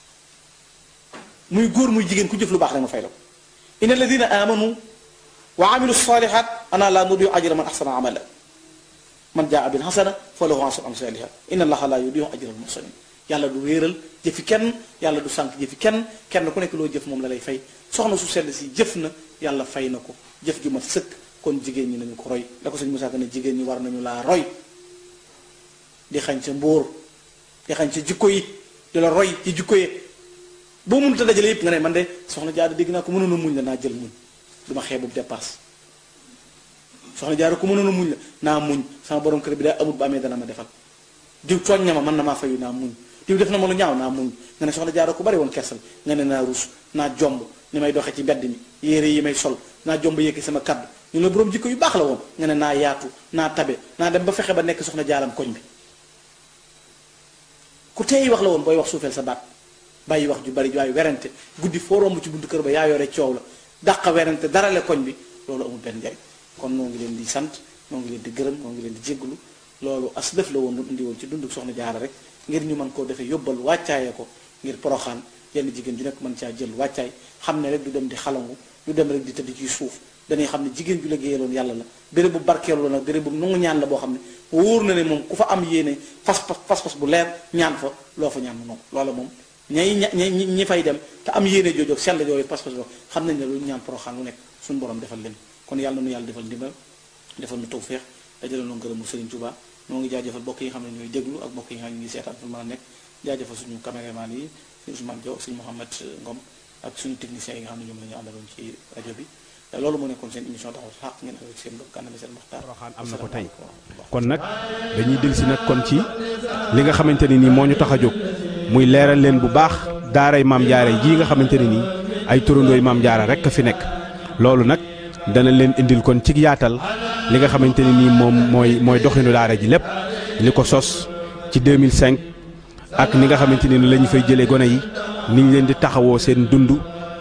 muy góor muy jigéen ku jëf lu baax rek ma fay la ko inna alladina amanu wa amilu salihat ana la nudiu ajra man ahsana amala man jaa bil hasana fa lahu asru amsaliha inna allaha la yudiu ajra al muhsinin yàlla du réeral jëfi kenn yàlla du sànq jëfi kenn ku nekk loo jëf moom la lay fay soxna su sell si jëf na yàlla fay na ko jëf ju mat sëkk kon jigéen ñi nañu ko roy la ko sëñ Moussa Ka ne jigéen ñi war nañu laa roy di xañ sa mbóor di xañ sa jikko yi di la roy ci jikko yi boo mënut a dajale yëpp nga ne man de soxna Jaara dégg naa ko mënoon a muñ la naa jël muñ du ma xeebub dépasse soxna Jaara ko mënoon a muñ la naa muñ sama borom kër bi daa amut ba amee dana ma defal diw tooñ na ma mën na maa fayu naa muñ diw def na ma lu ñaaw naa muñ nga ne soxna Jaara ku bari woon kersal nga ne naa rus naa jomb ni may doxee ci mbedd mi yére yi may sol naa jomb yëkki sama kaddu ñu la borom jikko yu baax la woon nga ne naa yaatu naa tabe naa dem ba fexe ba nekk soxna Jaaram koñ bi ku teey wax la woon booy wax suufeel sa baat bàyyi wax ju bari waaye werante guddi foo romb ci buntu kër ba yaa yore coow la dàqa werante darale koñ bi loolu amul benn njariñ kon noo ngi leen di sant noo ngi leen di gërëm noo ngi leen di jégglu loolu as def la woon lu indi woon ci dundu soxna Jaara rek ngir ñu mën koo defee yóbbal wàccaaye ko ngir Poroxaan yenn jigéen ju nekk mën caa jël wàccaay xam ne rek du dem di xalangu du dem rek di tëdd ci suuf dañuy xam ne jigéen ju liggéeyaloon yàlla la béréb bu barkeelu la nag béréb bu nangu ñaan la boo xam ne wóor na ne moom ku fa am yéene fas bu leer ñaan fa loo fa ñaan mu nangu loola moom ñi fay dem te am yéene joojoog sell yooyu pas-pas boo xam nañ ne lu ñaan Poroxaan lu nekk suñu borom defal leen kon yàlla nu yàlla defal ndimbal defal nu tawfeex dajale noo ngërëmu Serigne Touba noo ngi jaajëfal bokk yi nga xam ne ñooy déglu ak bokk yi nga xam ne ñu ngi seetaan fu mën a nekk jaajëfal suñu caméraman yi suñu Ousmane Diaw suñu Mouhamed Ngom ak suñu techniciens yi nga xam ne ñoom la ñu àndaloon ci rajo bi loolu moo nekkoon seen émission Taxawu Xaq ngeen ak seen mbokk Gana Messere Maxtaar Poroxaan am na ko tey kon nag dañuy dellusi nag kon ci li nga xamante ne nii moo ñu tax a jóg muy leeral leen bu baax daaray maam Jaara ji nga xamante ne nii ay turandooy maam Jaara rek a fi nekk loolu nag dana leen indil kon ci yaatal li nga xamante ne nii moom mooy doxinu daara ji lépp li ko sos ci 2005 ak ni nga xamante ne ni la ñu fay jëlee gone yi ni ñu leen di taxawoo seen dund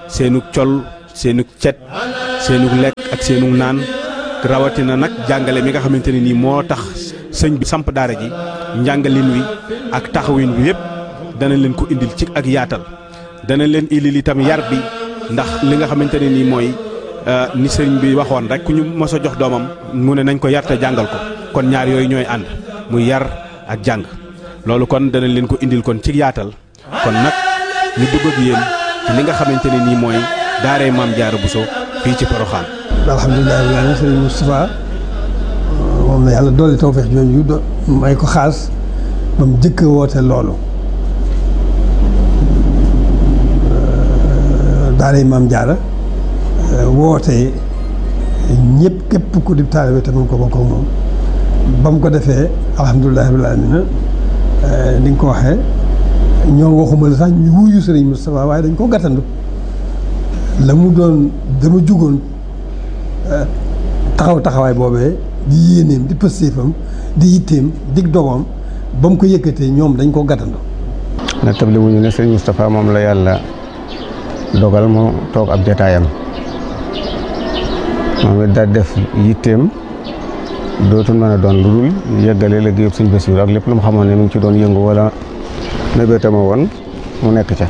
seenug col seenug cet seenug lekk ak seenug naan rawatina nag jàngale mi nga xamante ne nii moo tax sëñ bi samp daara ji njàngalin wi ak taxawin wi yëpp dana leen ko indil ci ak yaatal dana leen indil itam yar bi ndax li nga xamante ne nii mooy ni sëñ bi waxoon rek ku ñu mos a jox doomam mu ne nañ ko yar te jàngal ko kon ñaar yooyu ñooy ànd muy yar ak jàng loolu kon dana leen ko indil kon ci yaatal kon nag ñu dugg ak yéen ci li nga xamante ne nii mooy daaray Maam Jaara Buso fii ci Porokhane. alhamdulilah rabbil aalamiin sëriñ Moustapha moom la yàlla dolli tawfeex jooju may ko xaas ba mu jëkk woote loolu daaray Maam Jaara woote ñëpp képp ku di taalibe te mu ko bokk ak moom ba mu ko defee alhamdulilah rabbil aalamiin ni nga ko waxee ñoo waxuma la sax ñu wuyu sëriñ Moustapha waaye dañ ko gàttandu la mu doon dama jugoon taxawaay boobee di yéeneem di pëstéefam di yitteem dig dogoom ba mu ko yëkkatee ñoom dañ ko gàttandu. na tabli wuñu ne sëriñ Moustapha moom la yàlla dogal mu toog ab jataayam moom it daal def yitteem dootul mën a doon lu dul yeggale liggéeyub sëñ Bassirou ak lépp lu mu xamoon ne mu ngi ci doon yëngu wala mébétama woon mu nekk ca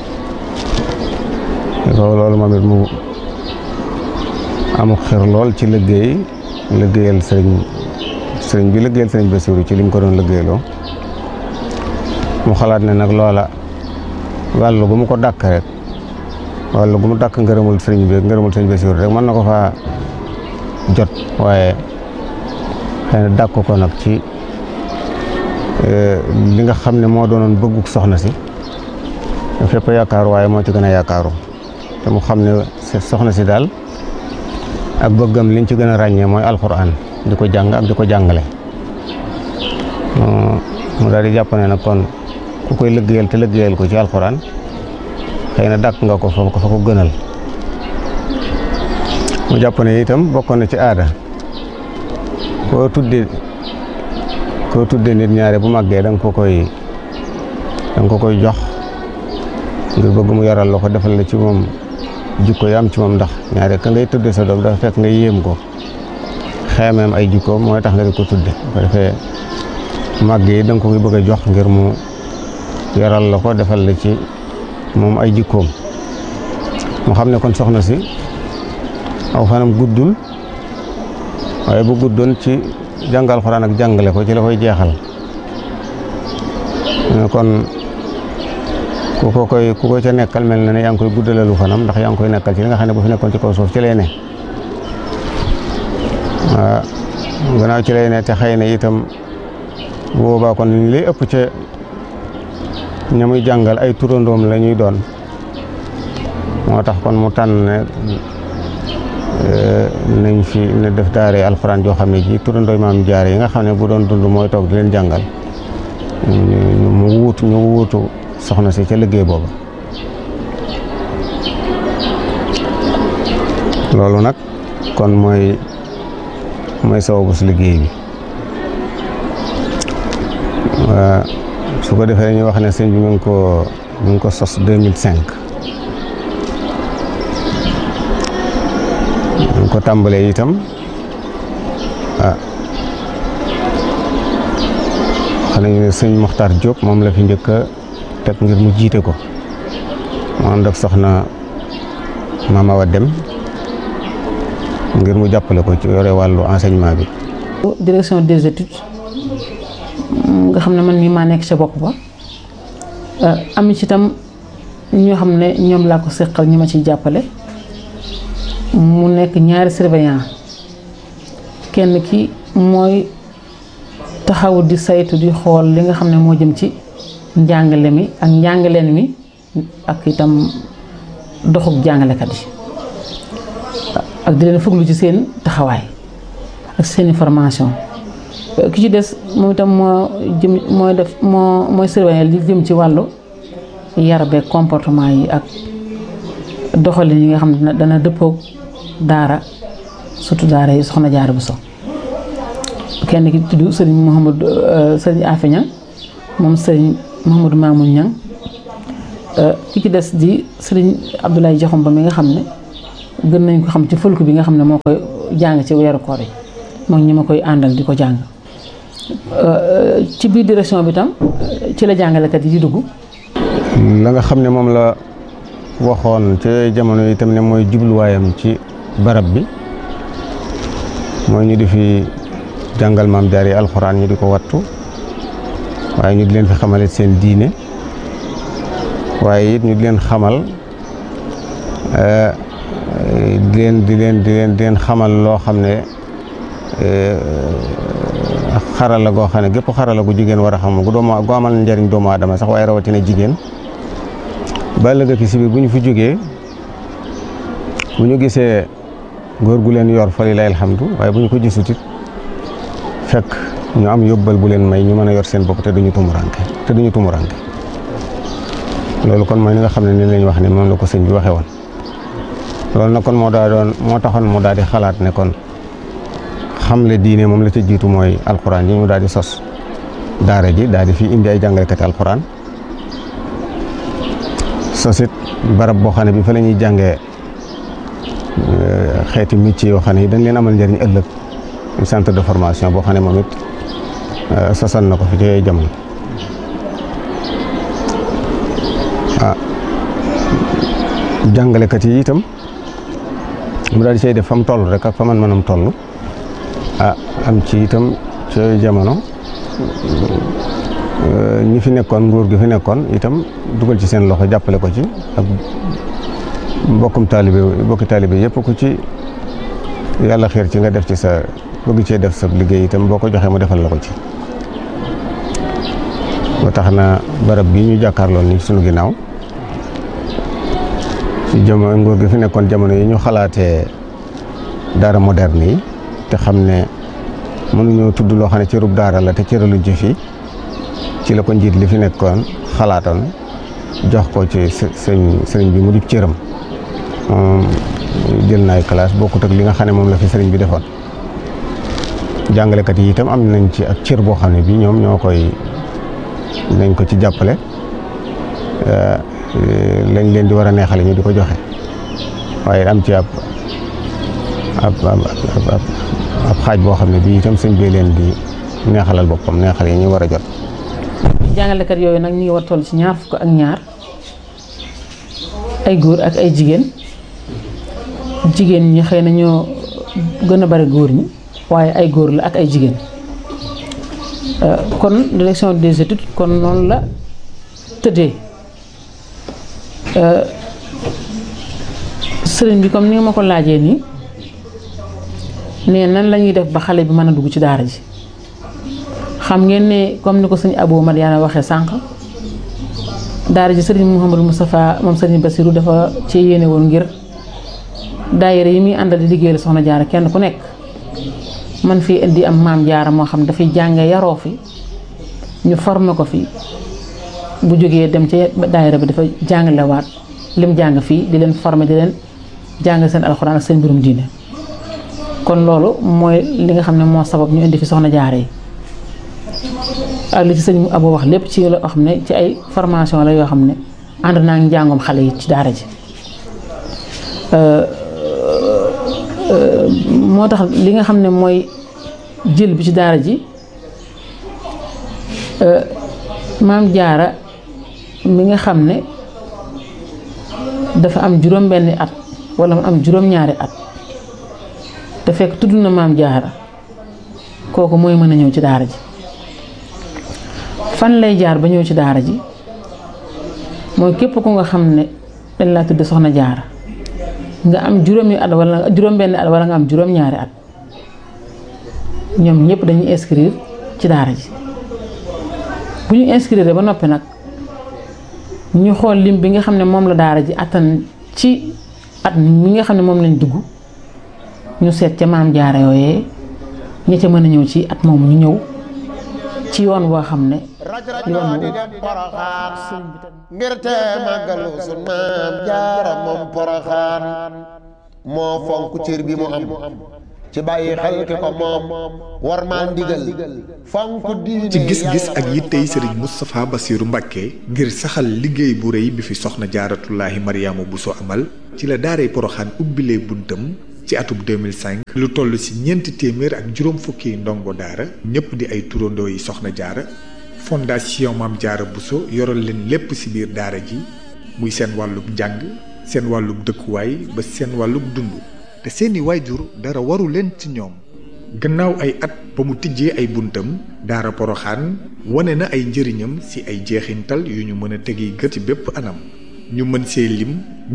loolu moom it mu amul xër lool ci liggéeyal sëriñ bi liggéeyal sëriñ Bassirou ci li mu ko doon liggéeyloo mu xalaat ne nag loola wàllu gu mu ko dàkk rek wàllu gu mu dàkk ngërëmul sëriñ bi ngërëmul sëriñ Bassirou rek mën na ko faa jot waaye xëy na dàkk ko nag ci li nga xam ne moo doonoon bëgguk soxna si fépp yaakaaru waaye moo ci gën a yaakaaru te mu xam ne soxna si daal ak bëggam liñ ci gën a ràññee mooy alxuraan di ko jàng ak di ko jàngale mu daal di jàpp ne nag kon ku koy liggéeyal te liggéeyal ko ci alxuraan xëy na dàkk nga ko fa ko gënal mu jàpp ne itam bokkoon na ci aada koo tudde nit ñaare bu màggee da nga ko koy jox ngir bëgg mu yaral la ko defal la ci moom jikko yi am ci moom ndax ñaare ka ngay tudde sa doom dafa fekk nga yéem ko xeemeem ay jikkoom mooy tax nga di ko tudde ko defee màggee da nga ko koy bëgg a jox ngir mu yaral la ko defal la ci moom ay jikkoom mu xam ne kon soxna si aw fanam guddul waaye bu guddoon ci jàngal Alxuraan ak jàngale ko ci la koy jeexal kon ku ko ca nekkal mel na ne yaa ngi koy guddalalu fanam ndax yaa ngi koy nekkal ci li nga xam ne bu fi nekkoon ci kaw suuf ci lay ne waaw gannaaw ci lay ne te xëy na itam bu boobaa kon li lay ëpp ca ña muy jàngal ay turandoom la ñuy doon moo tax kon mu tànn ne nañ fi ne def daare alxuraan joo xam ne ji turandooy Maam Jaara yi nga xam ne bu doon dund mooy toog di leen jàngal ñu wuutu soxna si ca liggéey booba loolu nag kon mooy sababu si liggéey bi su ko defee ñu wax ne sëñ bi mu ngi ko sos 2005 ñu ko tàmbalee itam xam nañu ne sëñ Mokhtar Diop moom la fi njëkk a teg ngir mu jiite ko mu ànd ak soxna Mame Awa Dem ngir mu jàppale ko ci yore wàllu enseignement bi. direction des études nga xam ne man mii maa nekk ca bopp ba am ci itam ñoo xam ne ñoom laa ko seqal ñi ma ciy jàppale mu nekk ñaari surveillant kenn ki mooy taxaw di saytu di xool li nga xam ne moo jëm ci njàngale mi ak njàngaleen mi ak itam doxuk jàngalekat yi ak di leen fuglu ci seen taxawaay ak seen formation ki ci des moom itam mooy surveiller li jëm ci wàllu yar beeg comportement yi ak doxalin yi nga xam ne dana dëppoog daara surtout daara yi Soxna Jaara Buso kenn ki tudd sëriñ Afia Ñang moom sëriñ Mouhamadou Mamoun Ñang ki ci des di sëriñ Abdoulaye Diakhoumpa mi nga xam ne gën nañ ko xam ci fulk bi nga xam ne moo koy jàng ci weeru koor yi moom ñi ma koy àndal di ko jàng ci biir direction bi tam ci la jàngalekat yi di dugg. la nga xam ne moom la waxoon ci jamono yi tam ne mooy jubluwaayam ci barab bi mooy ñu di fi jàngal maam jaar yi alxuraan ñu di ko wattu waaye ñu di leen fi xamale seen diine waaye it ñu di leen xamal di leen xamal loo xam ne xarala goo xam ne gépp xarala gu jigéen war a xam gu amal njariñ doomu aadama sax waaye rawatina jigéen ba ëllëg ki si biir bu ñu fi jógee bu ñu gisee góor gu leen yor fa lillahi alhamdu waaye bu ñu ko gisut it fekk ñu am yóbbal bu leen may ñu mën a yor seen bopp te duñu tumuranke loolu kon mooy li nga xam ne ni lañ wax ne moom la ko sëñ bi waxee woon loolu nag kon moo taxoon mu daal di xalaat ne kon xamle diine moom la ca jiitu mooy alxuraan yi ñu daal di sos daara ji daal di fi indi ay jàngalekati alxuraan sosit barab boo xam ne bi fa la ñuy jàngee xeeti métier yoo xam ne yi dañ leen amal njëriñ ëllëg centre de formation boo xam ne moom it sosal na ko fi ci jamono jàngalekat yi itam mu daal di say def fa mu toll rek ak fa man mënam toll am ci itam ci jamono ñi fi nekkoon nguur gi fi nekkoon itam dugal ci seen loxo jàppale ko ci ak mbokki taalibe yëpp ku ci yàlla xiir ci nga def ci sa bëgg cee def sa liggéey itam boo ko joxee mu defal la ko ci ba tax na barab bi ñu jàkkaarloon ni sunu ginnaaw ci jamono nguur gi fi nekkoon jamono yi ñu xalaatee daara moderne yi te xam ne mënuñoo tudd loo xam ne cërub daara la te cëraluñ ci fii ci la ko njiit li fi nekkoon xalaatoon jox ko ci sëriñ bi mu di cëram jël naay classe bokkut ak li nga xam ne moom la fi sëriñ bi defoon jàngalekat yi itam am nañ ci ak cër boo xam ne bii ñoom ñoo koy nañ ko ci jàppale lañ leen di war a neexale ñu di ko joxe waaye am ci ab xaaj boo xam ne bii itam sëñ bi leen di neexalal boppam neexal yi ñu war a jot. jàngalekat yooyu nag ñu ngi war toll ci 22 ay góor ak ay jigéen ñi xëy na ñoo gën a bari góor ñi waaye ay góor la ak ay jigéen kon direction des études kon noonu la tëddee sëriñ bi comme ni nga ma ko laajee nii ne nan la ñuy def ba xale bi mën a dugg ci daara ji xam ngeen ne comme ni ko sëñ Abou Madiana waxee sànq daara ji sëriñ Mouhamadou Moustapha moom sëriñ Bassirou dafa ci yéene woon ngir daayira yi muy àndal di liggéeyal soxna jaara kenn ku nekk man fii indi am maam jaara moo xam dafay jànge yaroo fi ñu formé ko fi bu jógee dem ci daayira bi dafa jàngalewaat lim jàng fii di leen formé di leen jàng seen alxuraan ak seen mbirum diine kon loolu mooy li nga xam ne moo sabab ñu indi fi soxna jaara yi ak li ci sëñ Abou wax lépp ci loo xam ne ci ay formation la yoo xam ne ànd naa ngi njàngum xale yi ci daara ji moo tax li nga xam ne mooy jël bi ci daara ji maam jaara mi nga xam ne dafa am juróom-benni at wala mu am juróom-ñaari at te fekk tudd na maam jaara kooku mooy mën a ñëw ci daara ji fan lay jaar ba ñëw ci daara ji mooy képp ku nga xam ne dañ laa tudd soxna jaara nga am juróomi at wala juróom-benni at wala nga am juróom-ñaari at ñoom ñëpp dañuy inscrire ci daara ji bu ñu inscrire ba noppi nag ñu xool lim bi nga xam ne moom la daara ji attan ci at mi nga xam ne moom lañ dugg ñu seet ca maam jaara yooyee ña ca mën a ñëw ci at moom ñu ñëw ci yoon boo xam ne yoon wu ngir te màggalu sun maam jaara moom Poroxaan moo fonk cër bi mu am ci bàyyi xel ki ko moom war maa ndigal fonk diine ci gis-gis ak yittey sëriñ Moustapha Bassirou Mbacké ngir saxal liggéey bu rëy bi fi soxna jaaratullaahi Mariama Bousso amal ci la daaray Poroxaan ubbilee buntam ci atub 2005 lu toll ci 400 ak juróom fukki ndongo daara ñëpp di ay turandoo yi soxna jaara fondation Maam Jaara Bousso yoral leen lépp ci biir daara ji muy seen wàllub njàng seen wàllub dëkkuwaay ba seen wàllub dund te seeni waajur dara waru leen ci ñoom. gannaaw ay at ba mu tijjee ay buntam daara Poroxaan wane na ay njëriñam ci ay jeexintal yu ñu mën a tegi gët ci bépp anam ñu mën see lim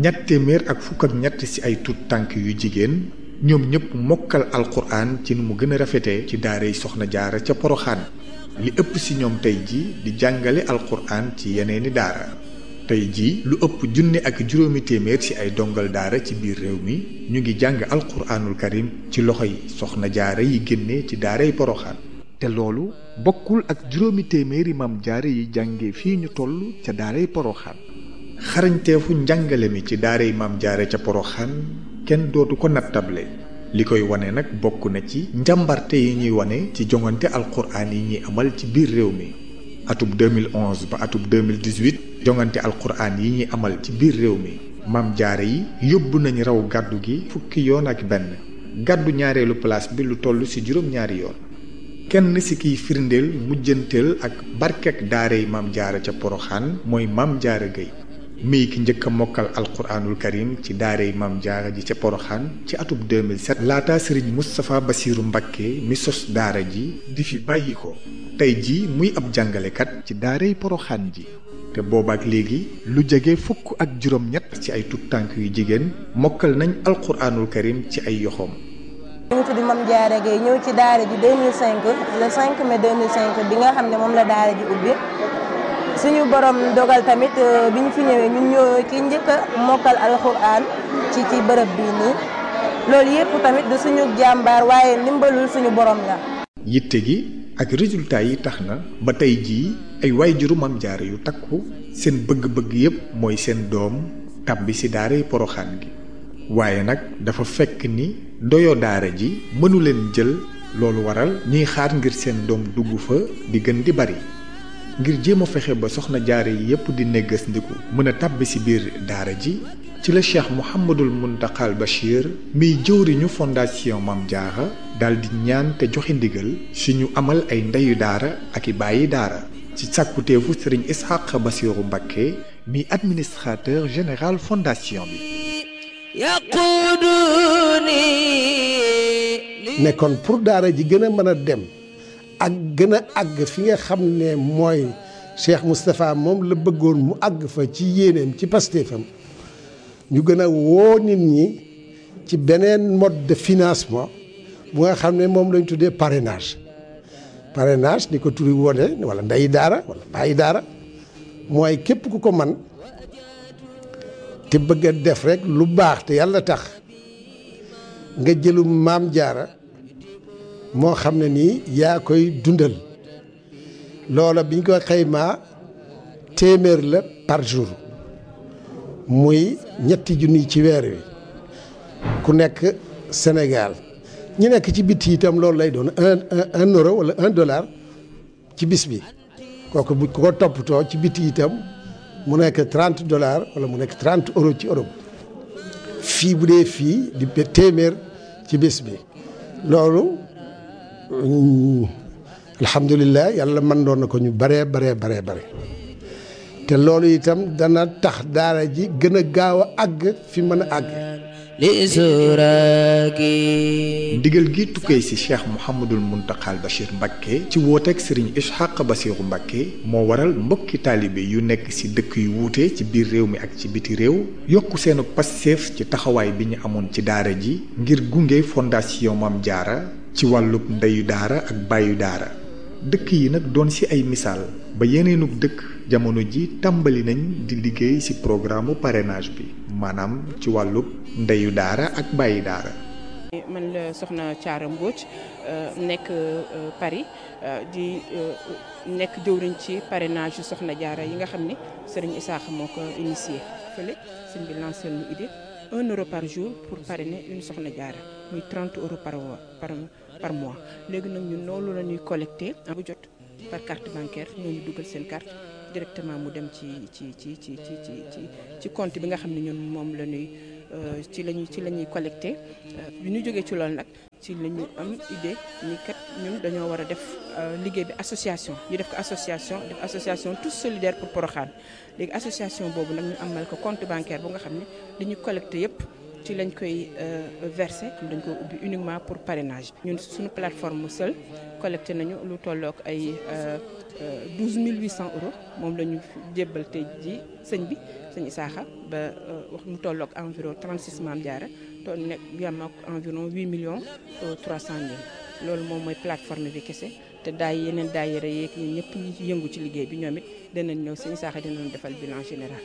253 ci ay tut tànk yu jigéen ñoom ñëpp mokkal alquran ci nu mu gën a rafetee ci daaray soxna jaara ca Poroxaan li ëpp ci ñoom tey ji di jàngale alquran ci yeneeni daara tey jii lu ëpp 1,500 ci ay dongal daara ci biir réew mi ñu ngi jàng alquraanul karim ci loxoy soxna jaara yi génne ci daaray Poroxaan te loolu bokkul ak 200 maam jaara yi jànge fii ñu toll ca daaray Poroxaan xarañteefu njàngale mi ci daaray maam jaara ca Poroxaan kenn dootu ko nattable li koy wane nag bokk na ci njàmbarte yi ñuy wane ci jongante alquraan yi ñuy amal ci biir réew mi atub 2011 ba atub 2018 jongante alquraan yi ñuy amal ci biir réew mi maam jaara yi yóbbu nañu raw gàddu gi fukki yoon ak benn gàddu ñaareelu place bi lu toll ci juróom-ñaari yoon kenn ci kiy firndeel mujjanteel ak barkek daaray maam jaara ca Poroxaan mooy maam jaara Gueye mii ki njëkk a mokkal alquraanul karim ci daaray maam jaara ji ca Poroxaan ci atub 2007 laata sëriñ Moustapha Bassirou Mbacké mi sos daara ji di fi bàyyi ko tey ji muy ab jàngalekat ci daaray Poroxaan ji te boobaak léegi lu jege fukk ak juróom-ñett ci ay tut tànk yu jigéen mokkal nañ alquraanul karim ci ay yoxoom. ñu ngi tudd Mame Diarra Gueye ñëw ci daara ji 2005 le 5 mai 2005 bi nga xam ne moom la daara ji ubbi suñu borom dogal tamit bi ñu fi ñëwee ñun ñoo ki njëkk a mokkal alquraan ci bërëb bii nii loolu yëpp tamit du suñu jàmbaar waaye ndimbalul suñu borom la. yitte gi ak résultat yi tax na ba tey jii ay waajuru Maam Jaara yu takku seen bëgg-bëgg yépp mooy seen doom tàbbi ci daaray Poroxaan gi waaye nag dafa fekk ni ndoyo daara ji mënu leen jël loolu waral ñuy xaar ngir seen doom dugg fa di gën di bari ngir jéem a fexe ba soxna jaara yi yépp di neggas ndiku mën a tàbbi ci biir daara ji ci la Cheikh Mouhamadul Muntaxal Bachir miy jëwriñu fondation Maam Jaara daldi ñaan te joxe ndigal si ñu amal ay ndeyu daara ak i bàyyi daara ci sàkkuteefu sëriñ Ishaq Bassirou Mbacké mi administrateur général fondation bi ne kon pour daara ji gën a mën a dem ak gën a àgg fi nga xam ne mooy Cheikh Moustapha moom la bëggoon mu àgg fa ci yéeneem ci pastéefam ñu gën a woo nit ñi ci beneen mode de financement bu nga xam ne moom lañ tuddee parrainage ni ko turi wone wala ndeyi daara wala bàyyi daara mooy képp ku ko man te bëgg a def rek lu baax te yàlla tax nga jëlu Maam Jaara moo xam ne nii yaa koy dundal loola biñ ko xaymaa téeméer la par jour muy 3 junni ci weer wi ku nekk Sénégal ñu nekk ci bitti itam loolu lay doon un euro wala $1 ci bis bi kooku bu ko toppatoo ci bitti itam mu nekk $30 wala mu nekk 30 euros ci Europe fii bu dee fii di téeméer ci bis bi loolu alhamdulilah yàlla mën doon na ko ñu bare te loolu itam dana tax daara ji gën a gaaw a àgg fi mën a àgg. ndigal gi tukkee ci Cheikh Mouhamadul Muntaxal Bachir Mbacké ci wooteeg Serigne Ishaq Bassirou Mbacké moo waral mbokki taalibe yu nekk ci dëkk yu wuute ci biir réew mi ak ci biti réew yokku seenu passeef ci taxawaay bi ñu amoon ci daara ji ngir gunge fondation Maam Jaara ci wàllub ndeyu daara ak bàyyu daara dëkk yi nag doon ci ay misaal ba yeneenug dëkk jamono ji tàmbali nañ di liggéey ci programme parrainage bi maanaam ci wàllub ndeyu daara ak bàyyi daara. man la soxna Thiara Mbodj nekk Paris di nekk jëwriñ ci parrainage yu soxna jaara yi nga xam ni Serigne Issakha moo ko initié fële sëñ bi lancé lu idée €1 par jour pour parrainer une soxna jaara muy 30 euros par mois léegi nag ñun loolu la ñuy collecté bu jot par carte bancaire ñooñu dugal seen carte directement mu dem ci compte bi nga xam ne ñun moom la ñuy ci la ñuy collecté bi ñu jógee ci loolu nag ci la ñu am idée ni kat ñun dañoo war a def liggéey bi association ñu def ko association tous solidaires pour Porokhane léegi association boobu nag ñu amal ko compte bancaire bu nga xam ne li ñu collecté yëpp ci lañ koy versé dañ ko ubbi uniquement pour parrainage ñun suñu plateforme seul collecté nañu lu tollook ay 12 800 euros moom la ñu jébbal tey ji sëñ Isaaxa ba wax mu tollook environ 36 Maam Jaara to nekk yam ak environ 8 millions 300 mille loolu moom mooy plateforme bi kese te yeneen daayira yeeg ñun ñëpp ñi ci yëngu ci liggéey bi ñoom it danañ ñëw sëñ Isaaxa dinañ defal bilan général.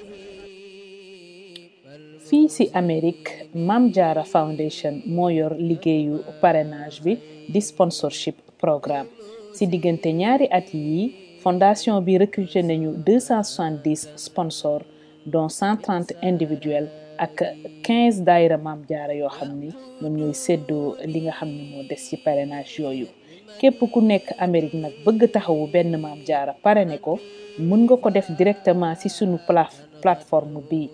fii ci Amérique Maam Jaara Foundation moo yor liggéeyu parrainage bi di sponsorship programme ci diggante ñaari at yi fondation bi recruté nañu 270 sponsors dont 130 individuels ak 15 daayira Maam Jaara yoo xam ni ñoom ñooy séddoo li nga xam ne moo des ci parrainage yooyu képp ku nekk Amérique nag bëgg taxawu benn Maam Jaara parrainé ko mën nga ko def directement ci sunu plateforme bi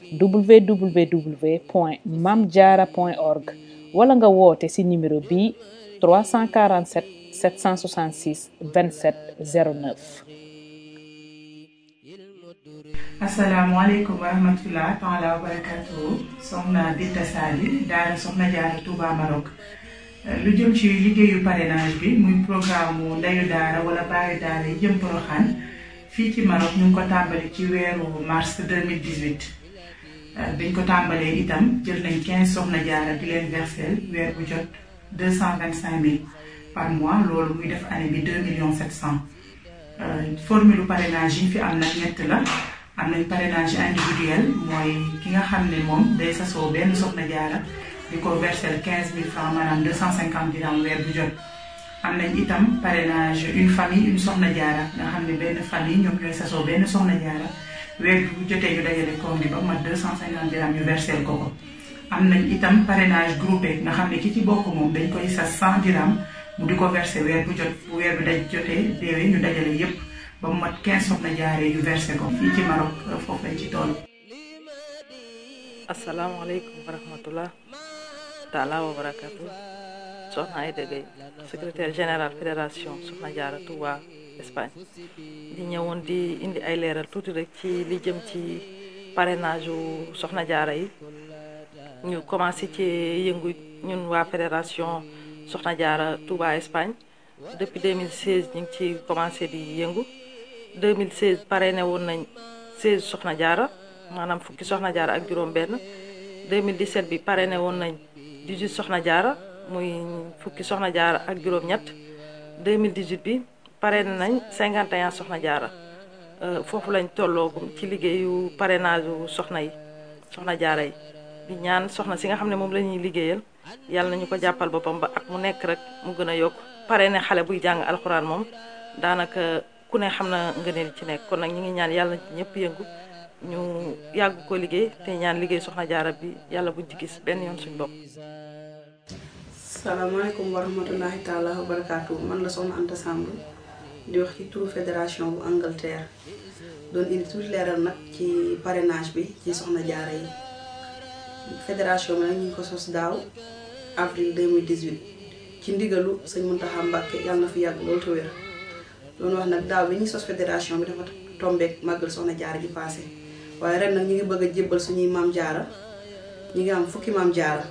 www.mamdiara.org wala nga woote ci numéro bi 347 766 27 09. asalaamaaleykum wa rahmatulah taala wa barakatuh soxna Binta Sali daara Soxna Jaara Touba Maroc lu jëm ci liggéeyu parrainage bi muy programme mu ndeyu daara wala baayu daara yi jëm Porokhane fii ci Maroc ñu ngi ko tàmbali ci weeru mars 2018 biñ ko tàmbalee itam jël nañ 15 Soxna Jaara di leen versel weer bu jot 225 000 par mois loolu muy def année bi 2 700 000 formule parrainage yi fi am nag ñett la am nañ parrainage individuel mooy ki nga xam ne moom day sasoo benn Soxna Jaara di ko versel 15 000 francs maanaam 250 dirham weer bu jot am nañ itam parrainage une famille une Soxna Jaara nga xam ne benn famille ñoom ñooy sasoo benn Soxna Jaara weer bu jotee ñu dajale koom bi ba mat 250 dirham ñu versel ko am nañ itam parrainage groupé nga xam ne ki ci bokk moom dañ koy sas 100 dirham mu di ko versé weer bu jot bu weer bi daj jotee deewee ñu dajale yépp ba mu mat 15 Soxna Jaara yu versé ko fii ci Maroc foofu lañ ci toll. asalaamaaleykum wa rahmatullah taala wa barakatu soxna Aïda Gueye secrétaire général fédération Soxna Jaara Touba Espagne di ñëwoon di indi ay leeral tuuti rek ci li jëm ci parrainage u Soxna Jaara yi ñu commencé ci yëngu ñun waa fédération Soxna Jaara Touba Espagne depuis 2016 ñu ngi ci commencé di yëngu 2016 parrainé woon nañ 16 Soxna Jaara maanaam fukki Soxna Jaara ak juróom benn 2017 bi parrainé woon nañ 18 Soxna Jaara muy fukki Soxna Jaara ak juróom ñett 2018 bi parrainé nañ 51 Soxna Jaara foofu lañ tolloogum ci liggéeyu parrainage u Soxna Jaara yi di ñaan soxna si nga xam ne moom la ñuy liggéeyal yàlla nañu ko jàppal boppam ba ak mu nekk rek mu gën a yokk parrainé xale buy jàng alxuraan moom daanaka ku ne xam na ngëneel ci nekk kon nag ñu ngi ñaan yàlla ñëpp yëngu ñu yàgg ko liggéey te ñaan liggéey Soxna Jaara bi yàlla buñ ci gis benn yoon suñ bopp. salaamaaleykum wa rahmatullahi taala wa barakaatu man la soxna Anta Samb di wax ci turu fédération bu Angleterre doon indi tuuti leeral nag ci parrainage bi ci Soxna Jaara yi fédération bi nag ñu ngi ko sos daaw avril 2018 ci ndigalu sëñ Muntaxa Mbàkke yàlla na fi yàgg loolu te wér doon wax nag daaw bi ñu sos fédération bi dafa tombeek màggal Soxna Jaara ji passé waaye ren nag ñu ngi bëgg a jébbal suñuy Maam Jaara ñu ngi am fukki Maam Jaara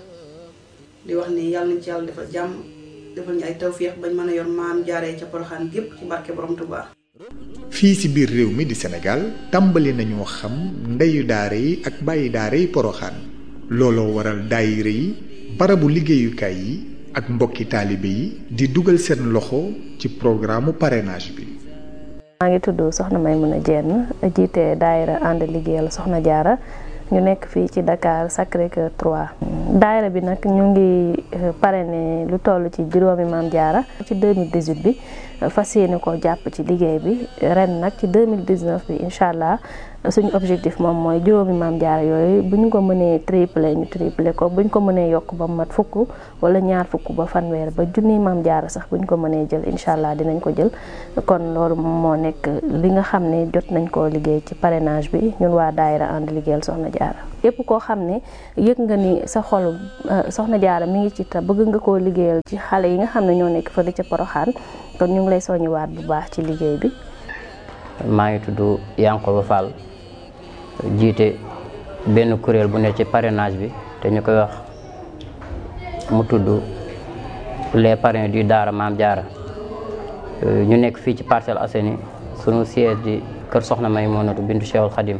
di wax ni yàlla nañ ci yàlla defal jàmm defal ñu ay tawféex bañ mën a yor Maam Jaara yi ca Porokhane gépp ci barke Borom Tuubaa. fii ci biir réew mi di Sénégal tàmbali nañoo xam ndeyu daara yi ak bàyyi daara yi Porokhane looloo waral daayira yi barabu liggéeyukaay yi ak mbokki taalibe yi di dugal seen loxo ci programme parrainage bi. maa ngi tudd Soxna Maymuna Jenn jiite daayira ànd liggéeyal Soxna Jaara ñu nekk fii ci Dakar Sacré-Cœur 3. daayira bi nag ñu ngi parrainé lu toll ci juróomi Maam Jaara ci 2018 bi fas yéene ko jàpp ci liggéey bi ren nag ci 2019 bi incha allah suñu objectif moom mooy juróomi maam jaara yooyu bu ñu ko mënee tripler ñu tripler ko bu ñu ko mënee yokk ba mat fukk wala ñaar fukk ba fanweer ba junni maam jaara sax bu ñu ko mënee jël incha allah dinañ ko jël. kon loolu moo nekk li nga xam ne jot nañ koo liggéey ci parrainage bi ñun waa daayira ànd liggéeyal Soxna Jaara. yépp koo xam ne yëg nga ni sa xolu Soxna Jaara mi ngi ci te bëgg nga koo liggéeyal ci xale yi nga xam ne ñoo nekk fële ca Poroxaan kon ñu ngi lay soññiwaat bu baax ci liggéey bi. maa ngi tudd Yankoba Fall jiite benn kuréel bu ne ci parrainage bi te ñu koy wax mu tudd les parrains du Daara Maam Jaara ñu nekk fii ci Parcelles Assainies sunu siège di kër Soxna Maymunatu bintu Cheikhul Khadim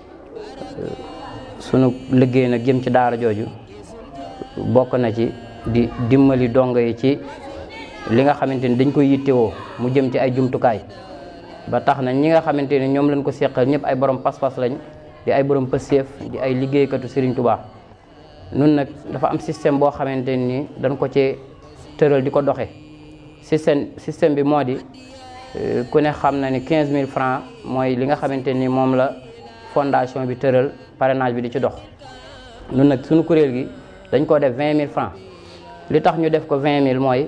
sunu liggéey nag jëm ci daara jooju bokk na ci di dimbali dongo yi ci li nga xamante ni dañ koy yittewoo mu jëm ci ay jumtukaay ba tax na ñi nga xamante ni ñoom lañ ko seqal ñëpp ay borom pas-pas lañ di ay borom pëseef di ay liggéeykatu Serigne Touba nun nag dafa am système boo xamante ni dañ ko ci tëral di ko doxe système bi moo di ku ne xam na ni 15000 francs mooy li nga xamante ni moom la fondation bi tëral parrainage bi di ci dox nun nag suñu kuréel gi dañ ko def 20000 francs li tax ñu def ko 20000 mooy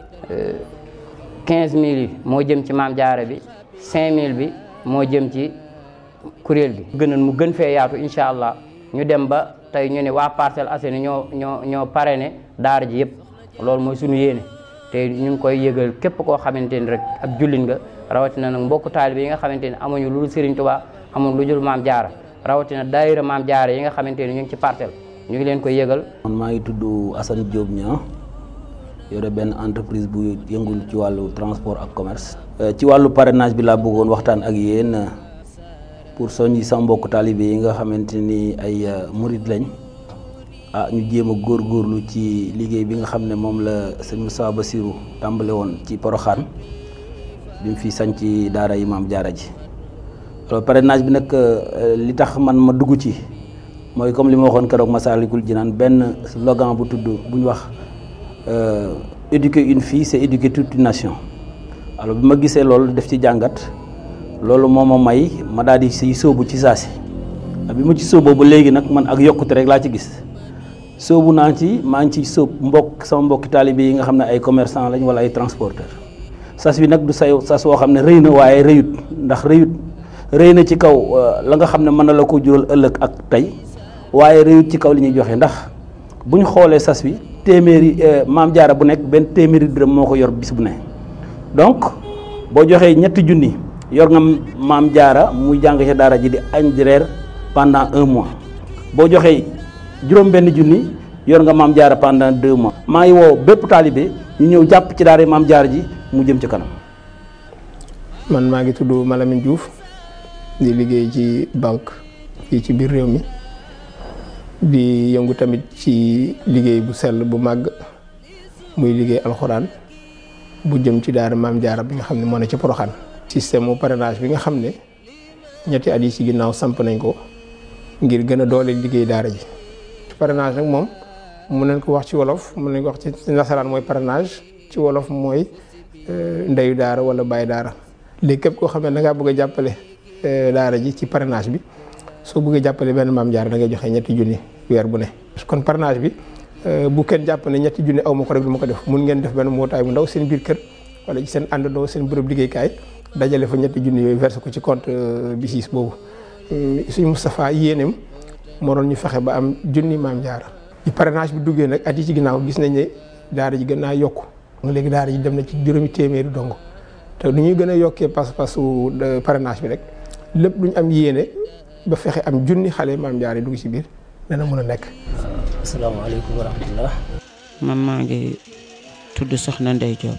15000 yi moo jëm ci maam jaara bi 5000 bi moo jëm ci kuréel gi gënoon mu gën fee yaatu incha allah ñu dem ba tey ñu ne waa Parcelles Assainies ñoo parrainé daara ji yëpp loolu mooy suñu yéene te ñu ngi koy yëgal képp koo xamante ni rek ab jullit nga rawatina nag mbokku taalibe yi nga xamante ni amuñu lu dul Serigne Touba amuñu lu dul maam jaara rawatina daayira maam jaara yi nga xamante ni ñu ngi ci parcelle ñu ngi leen koy yëgal. man maa ngi tudd Assane Diop Niang yore benn entreprise bu yëngul ci wàllu transport ak commerce. ci wàllu parrainage bi laa bëggoon waxtaan ak yéen pour soññi sa mbokku taalibe yi nga xamante ni ay murid lañ ñu jéem a góorgóorlu ci liggéey bi nga xam ne moom la sëñ Moussa Bassirou tàmbale woon ci Poroxaan bi mu fi sañ ci daara yi maam jaara ji. alors parrainage bi nag li tax man ma dugg ci mooy comme li ma waxoon keroog Massalikul Jinaan benn slogan bu tudd bu ñu wax éduquer une fille c'est éduquer toute une nation. alors bi ma gisee loolu def ci jàngat loolu moo ma may ma daal di siy sóobu ci saasi bi ma ci sóoboo ba léegi nag man ak yokkute rek laa ci gis sóobu naa ci maa ngi ci sóob sama mbokki taalibe yi nga xam ne ay commerçant lañ wala ay transporteur sas bi nag du sas woo xam ne rëy na waaye rëyut ndax rëy na ci kaw la nga xam ne mën na la ko jural ëllëg ak tey waaye rëyut ci kaw li ñuy joxe ndax bu ñu xoolee sas bi téeméeri maam jaara bu nekk benn téeméeri dërëm moo ko yor bis bu ne donc boo joxee 3 junni yor nga maam jaara muy jàng ci daara ji di añ di reer pendant 1 mois boo joxee juróom-benn junni yor nga maam jaara pendant 2 mois. maa ngi woo bépp taalibe ñu ñëw jàpp ci daara maam jaara ji mu jëm ci kanam. man maa ngi tudd Malamine Diouf di liggéey ci banque fii ci biir réew mi di yëngu tamit ci liggéey bu sell bu màgg muy liggéey alxuraan bu jëm ci daara maam jaara bi nga xam ne moo ne ci Poroxaan. système mu parrainage bi nga xam ne ñetti at yi ci ginnaaw samp nañ ko ngir gën a doole liggéey daara ji. parrainage nag moom mun nañ ko wax ci wolof mun nañ ko wax ci nasaraan mooy parrainage ci wolof mooy ndeyu daara wala bàyyi daara. léegi képp koo xam ne da ngaa bëgg a jàppale daara ji ci parrainage bi soo bëggee jàppale benn maam jaara da ngay joxe 3 junni weer bu ne. kon parrainage bi bu kenn jàpp ne 3 junni aw ma ko rek du ma ko def mun ngeen def benn mbootaay bu ndaw seen biir kër wala ci seen àndandoo seen bërëb liggéeykaay dajale fa 3 junni yooyu versé ko ci compte BICIS boobu. suñu Moustapha yéeneem moo doon ñu fexe ba am junni maam jaara. ci parrainage bi duggee nag at yi ci ginnaaw gis nañ ne daara ji gën naa yokku léegi daara ji dem na ci juróomi téeméeri dong. te nu ñuy gën a yokkee pas-pasu parrainage bi rek lépp lu ñu am yéene ba fexe am junni xale maam jaara dugg ci biir dana mën a nekk. asalaamaaleykum wa rahmatullah. man maa ngi tudd Soxna Ndey Diop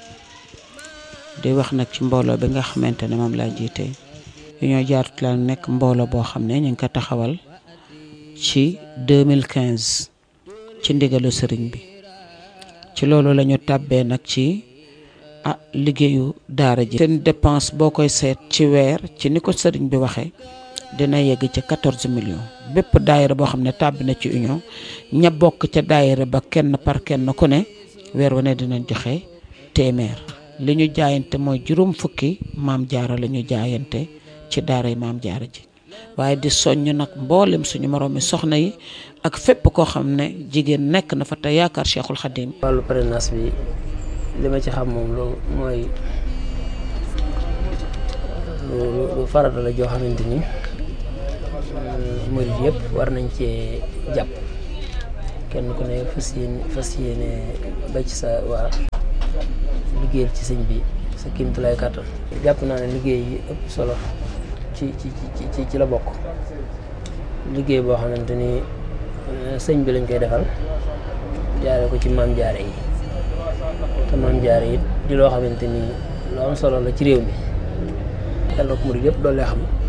di wax nag ci mbooloo bi nga xamante ne moom laa jiite Union Jaaratu la nekk mbooloo boo xam ne ñu ngi ko taxawal ci 2015 ci ndigalu sëriñ bi ci loolu la ñu tàbbee nag ci. liggéeyu daara ji seen dépense boo koy seet ci weer ci ni ko sëriñ bi waxee dina yegg ci 14 millions bépp daayira boo xam ne tàbbi na ci union ña bokk ca daayira ba kenn par kenn ku ne weer wu ne dinañ joxe téeméer li ñu jaayante mooy 50 maam jaara la ñu jaayante ci daara yi maam jaara ji waaye di soññ nag mboolem suñu moroomi soxna yi ak fépp koo xam ne jigéen nekk na fa te yaakaar Cheikhul Khadim. wàllu parrainage bi li ma ci xam moom lu mooy lu farata la joo xamante ni murid yëpp war nañ cee jàpp kenn ku ne fas yéene ba ci sa waar liggéeyal ci sëñ bi sa kéemtulaay kàttan. jàpp naa ne liggéey yi ëpp solo ci la bokk liggéey boo xamante ni sëñ bi lañ koy defal jaare ko ci maam jaare yi te maam jaare yi di loo xamante ni lu am solo la ci réew mi yàlla ko murid yëpp doole xam